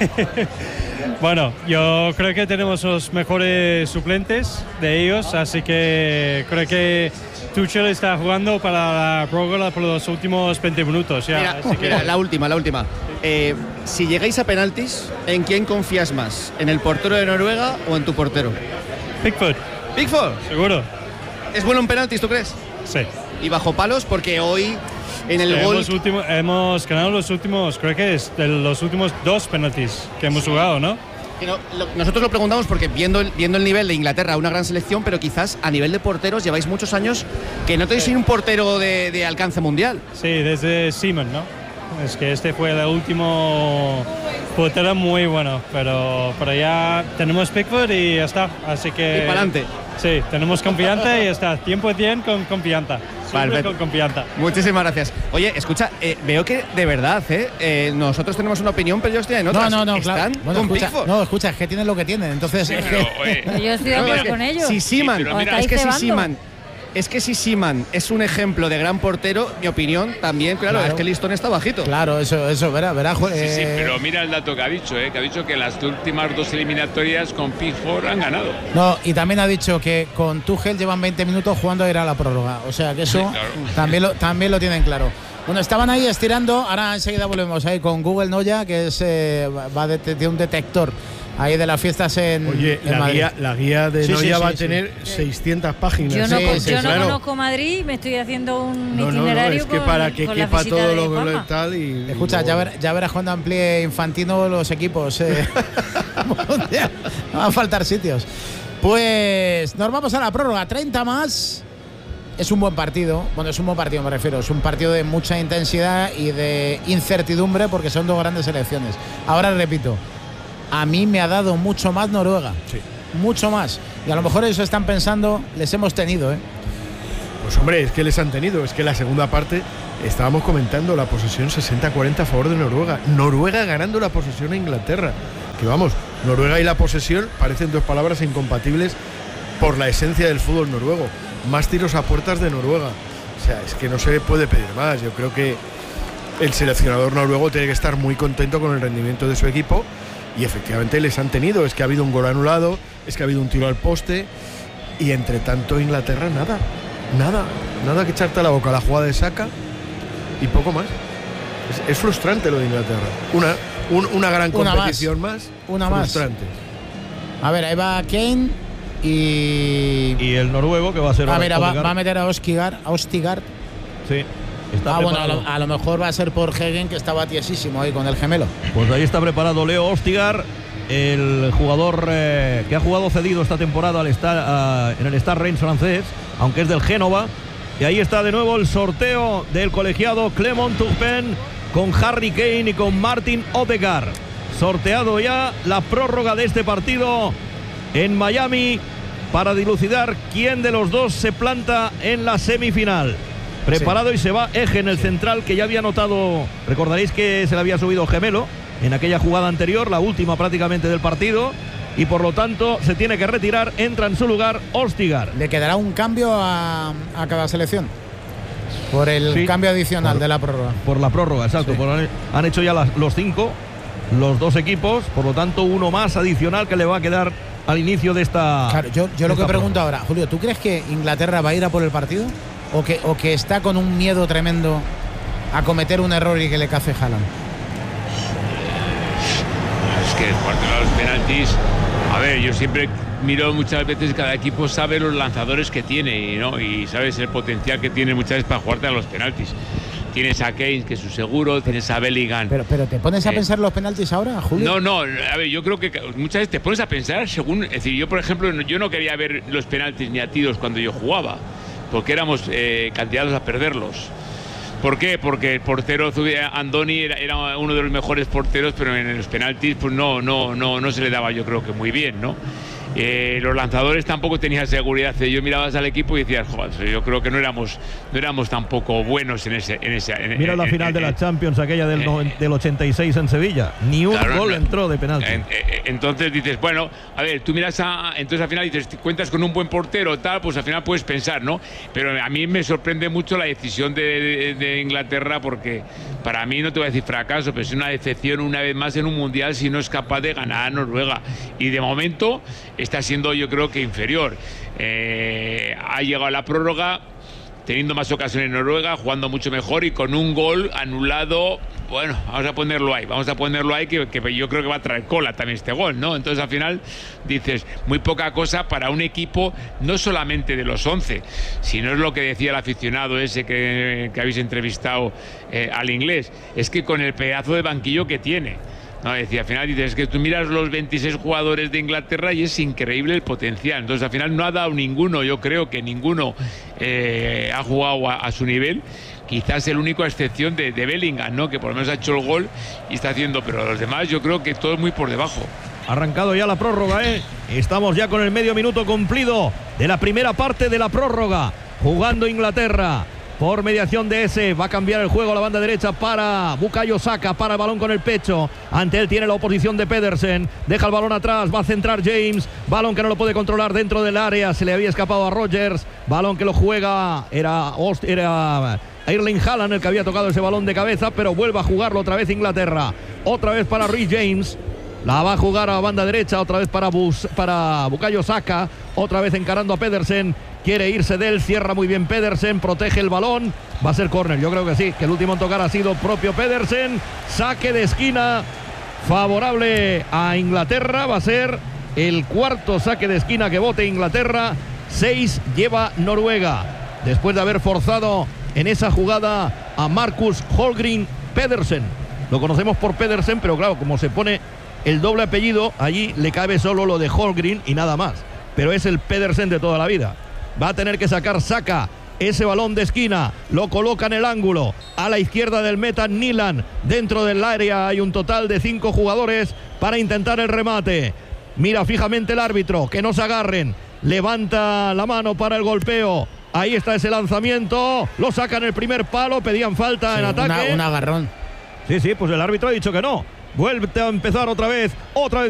Bueno, yo creo que tenemos los mejores suplentes de ellos, así que creo que Tuchel está jugando para la prórroga por los últimos veinte minutos. Ya, Mira, así que- mira, la última, la última. Eh, si llegáis a penaltis, ¿en quién confías más? ¿En el portero de Noruega o en tu portero? Pickford, Pickford, seguro. ¿es bueno en penaltis, tú crees? Sí. Y bajo palos, porque hoy en el Sí, gol. hemos, último- hemos ganado los últimos, creo que es de los últimos dos penaltis que hemos jugado, ¿no? Que no, lo- nosotros lo preguntamos porque viendo el, viendo el nivel de Inglaterra, una gran selección, pero quizás a nivel de porteros lleváis muchos años que no tenéis un portero de, de alcance mundial. Sí, desde Seaman, ¿no? Es que este fue el último portero muy bueno, pero, pero ya tenemos Pickford y ya está, así que... Y para adelante. Sí, tenemos confianza y ya está, cien por ciento con confianza. Siempre Perfecto. con confianza. Muchísimas gracias. Oye, escucha, eh, veo que de verdad, eh, eh, nosotros tenemos una opinión, pero ellos tienen No, otras. no, no, Están claro. Bueno, con escucha, Pickford. no, escucha, es que tienen lo que tienen. Entonces, Sí, es pero, que. oye, Yo estoy de No, acuerdo es que con ellos. Si Seaman, Sí, pero mira, es que si estáis Seaman, es que si Seaman es un ejemplo de gran portero, mi opinión también, claro, Claro. es que el listón está bajito. Claro, eso, eso, verá, verá. ju- Sí, sí, eh, pero mira el dato que ha dicho, ¿eh? que ha dicho que las últimas dos eliminatorias con Pickford han ganado. No, y también ha dicho que con Tuchel llevan veinte minutos jugando a ir a la prórroga. O sea que eso Sí, claro. también, lo, también lo tienen claro. Bueno, estaban ahí estirando. Ahora enseguida volvemos ahí con Google Noya, que es, eh, va de, de un detector ahí de las fiestas en, Oye, en la, Madrid. guía, la guía de Sí, Noia sí, va sí, a tener sí. seiscientas páginas. Yo no, Sí, con- sí, yo no claro. conozco Madrid y me estoy haciendo un No, no, no, itinerario es que con, para que con la quepa visita todo de lo Juanma. que tal y... Escucha, y ya, luego- ver, ya verás cuando amplíe Infantino los equipos. Eh. No van a faltar sitios. Pues nos vamos a la prórroga. treinta más. Es un buen partido. Bueno, es un buen partido, me refiero. Es un partido de mucha intensidad y de incertidumbre porque son dos grandes selecciones. Ahora repito, a mí me ha dado mucho más Noruega. Sí. Mucho más. Y a lo mejor ellos están pensando, les hemos tenido, ¿eh? Pues hombre, es que les han tenido. Es que la segunda parte estábamos comentando la posesión sesenta cuarenta a favor de Noruega. Noruega ganando la posesión a Inglaterra. Que vamos, Noruega y la posesión parecen dos palabras incompatibles por la esencia del fútbol noruego. Más tiros a puertas de Noruega. O sea, es que no se puede pedir más. Yo creo que el seleccionador noruego tiene que estar muy contento con el rendimiento de su equipo. Y efectivamente les han tenido. Es que ha habido un gol anulado, es que ha habido un tiro al poste. Y entre tanto Inglaterra nada. Nada, nada que echarte a la boca. La jugada de Saka y poco más. Es, es frustrante lo de Inglaterra. Una, un- una gran Una más. competición más. Una más. frustrante. A ver, ahí va Kane y... Y el noruego que va a ser. Ah, mira, va, Odegaard. va a meter a Ostigar, a Ostigard. Sí. Está Ah, bueno, a preparado. lo, a lo mejor va a ser por Hegen, que estaba tiesísimo ahí con el gemelo. Pues ahí está preparado Leo Ostigar, el jugador eh, que ha jugado cedido esta temporada al Star, a- en el Stade Reims francés, aunque es del Génova. Y ahí está de nuevo el sorteo del colegiado Clement Turpin con Harry Kane y con Martin Odegaard. Sorteado ya la prórroga de este partido en Miami para dilucidar quién de los dos se planta en la semifinal. Preparado sí. Y se va Egen, el sí. central, que ya había notado, recordaréis que se le había subido gemelo en aquella jugada anterior, la última prácticamente del partido, y por lo tanto se tiene que retirar. Entra en su lugar Ostigar. Le quedará un cambio a, a cada selección por el sí. cambio adicional por, de la prórroga. Por la prórroga, exacto. Sí. Por, han hecho ya las, los cinco, los dos equipos, por lo tanto uno más adicional que le va a quedar al inicio de esta. Claro, yo, yo lo que pregunto ahora, Julio, ¿tú crees que Inglaterra va a ir a por el partido? ¿O que, o que está con un miedo tremendo a cometer un error y que le cace Haaland? Es que el partido de los penaltis, a ver, yo siempre miro muchas veces, cada equipo sabe los lanzadores que tiene, ¿no? Y sabes el potencial que tiene muchas veces para jugarte a los penaltis. Tienes a Kane, que es su seguro, tienes a Bellingham. Pero, pero ¿te pones a eh, pensar los penaltis ahora, Julio? No, no, a ver, yo creo que muchas veces te pones a pensar según. Es decir, yo, por ejemplo, yo no quería ver los penaltis ni a tiros cuando yo jugaba, porque éramos eh, candidatos a perderlos. ¿Por qué? Porque el portero Andoni era, era uno de los mejores porteros, pero en los penaltis pues no, no, no, no se le daba, yo creo que muy bien, ¿no? Eh, los lanzadores tampoco tenían seguridad. Yo mirabas al equipo y decías, joder, yo creo que no éramos, no éramos tampoco buenos en ese. En ese en, Mira en, la en, final en, de la Champions, aquella del, eh, del ochenta y seis en Sevilla. Ni un claro, gol no, entró de penalti. En, en, entonces dices, bueno, a ver, tú miras a. Entonces al final dices, cuentas con un buen portero, tal, pues al final puedes pensar, ¿no? Pero a mí me sorprende mucho la decisión de, de, de Inglaterra, porque para mí, no te voy a decir fracaso, pero es una decepción una vez más en un mundial si no es capaz de ganar a Noruega. Y de momento está siendo, yo creo que inferior. Eh, ha llegado a la prórroga teniendo más ocasiones en Noruega, jugando mucho mejor y con un gol anulado. Bueno, vamos a ponerlo ahí, vamos a ponerlo ahí, que, que yo creo que va a traer cola también este gol, ¿no? Entonces al final dices, muy poca cosa para un equipo, no solamente de los once, sino es lo que decía el aficionado ese que, que habéis entrevistado eh, al inglés, es que con el pedazo de banquillo que tiene. No, decía, al final dices, es que tú miras los veintiséis jugadores de Inglaterra y es increíble el potencial. Entonces al final no ha dado ninguno, yo creo que ninguno eh, ha jugado a, a su nivel. Quizás el único a excepción de, de Bellingham, ¿no? Que por lo menos ha hecho el gol y está haciendo, pero los demás yo creo que todo es muy por debajo. Arrancado ya la prórroga, ¿eh? Estamos ya con el medio minuto cumplido de la primera parte de la prórroga. Jugando Inglaterra. Por mediación de ese, va a cambiar el juego a la banda derecha para Bukayo Saka, para el balón con el pecho. Ante él tiene la oposición de Pedersen. Deja el balón atrás, va a centrar James. Balón que no lo puede controlar dentro del área. Se le había escapado a Rodgers. Balón que lo juega, era, era Erling Haaland el que había tocado ese balón de cabeza, pero vuelve a jugarlo otra vez Inglaterra. Otra vez para Reece James. La va a jugar a la banda derecha, otra vez para, Bus, para Bukayo Saka. Otra vez encarando a Pedersen. Quiere irse de él, cierra muy bien Pedersen, protege el balón. Va a ser córner, yo creo que sí, que el último en tocar ha sido propio Pedersen. Saque de esquina favorable a Inglaterra. Va a ser el cuarto saque de esquina que bote Inglaterra. Seis lleva Noruega, después de haber forzado en esa jugada a Marcus Holmgren Pedersen. Lo conocemos por Pedersen, pero claro, como se pone el doble apellido, allí le cabe solo lo de Holmgren y nada más. Pero es el Pedersen de toda la vida. Va a tener que sacar Saka ese balón de esquina, lo coloca en el ángulo, a la izquierda del meta Nilan. Dentro del área hay un total de cinco jugadores para intentar el remate. Mira fijamente el árbitro, que no se agarren. Levanta la mano para el golpeo. Ahí está ese lanzamiento. Lo sacan el primer palo. Pedían falta sí, en ataque. Una, un agarrón. Sí, sí, pues el árbitro ha dicho que no. Vuelve a empezar otra vez. Otra vez.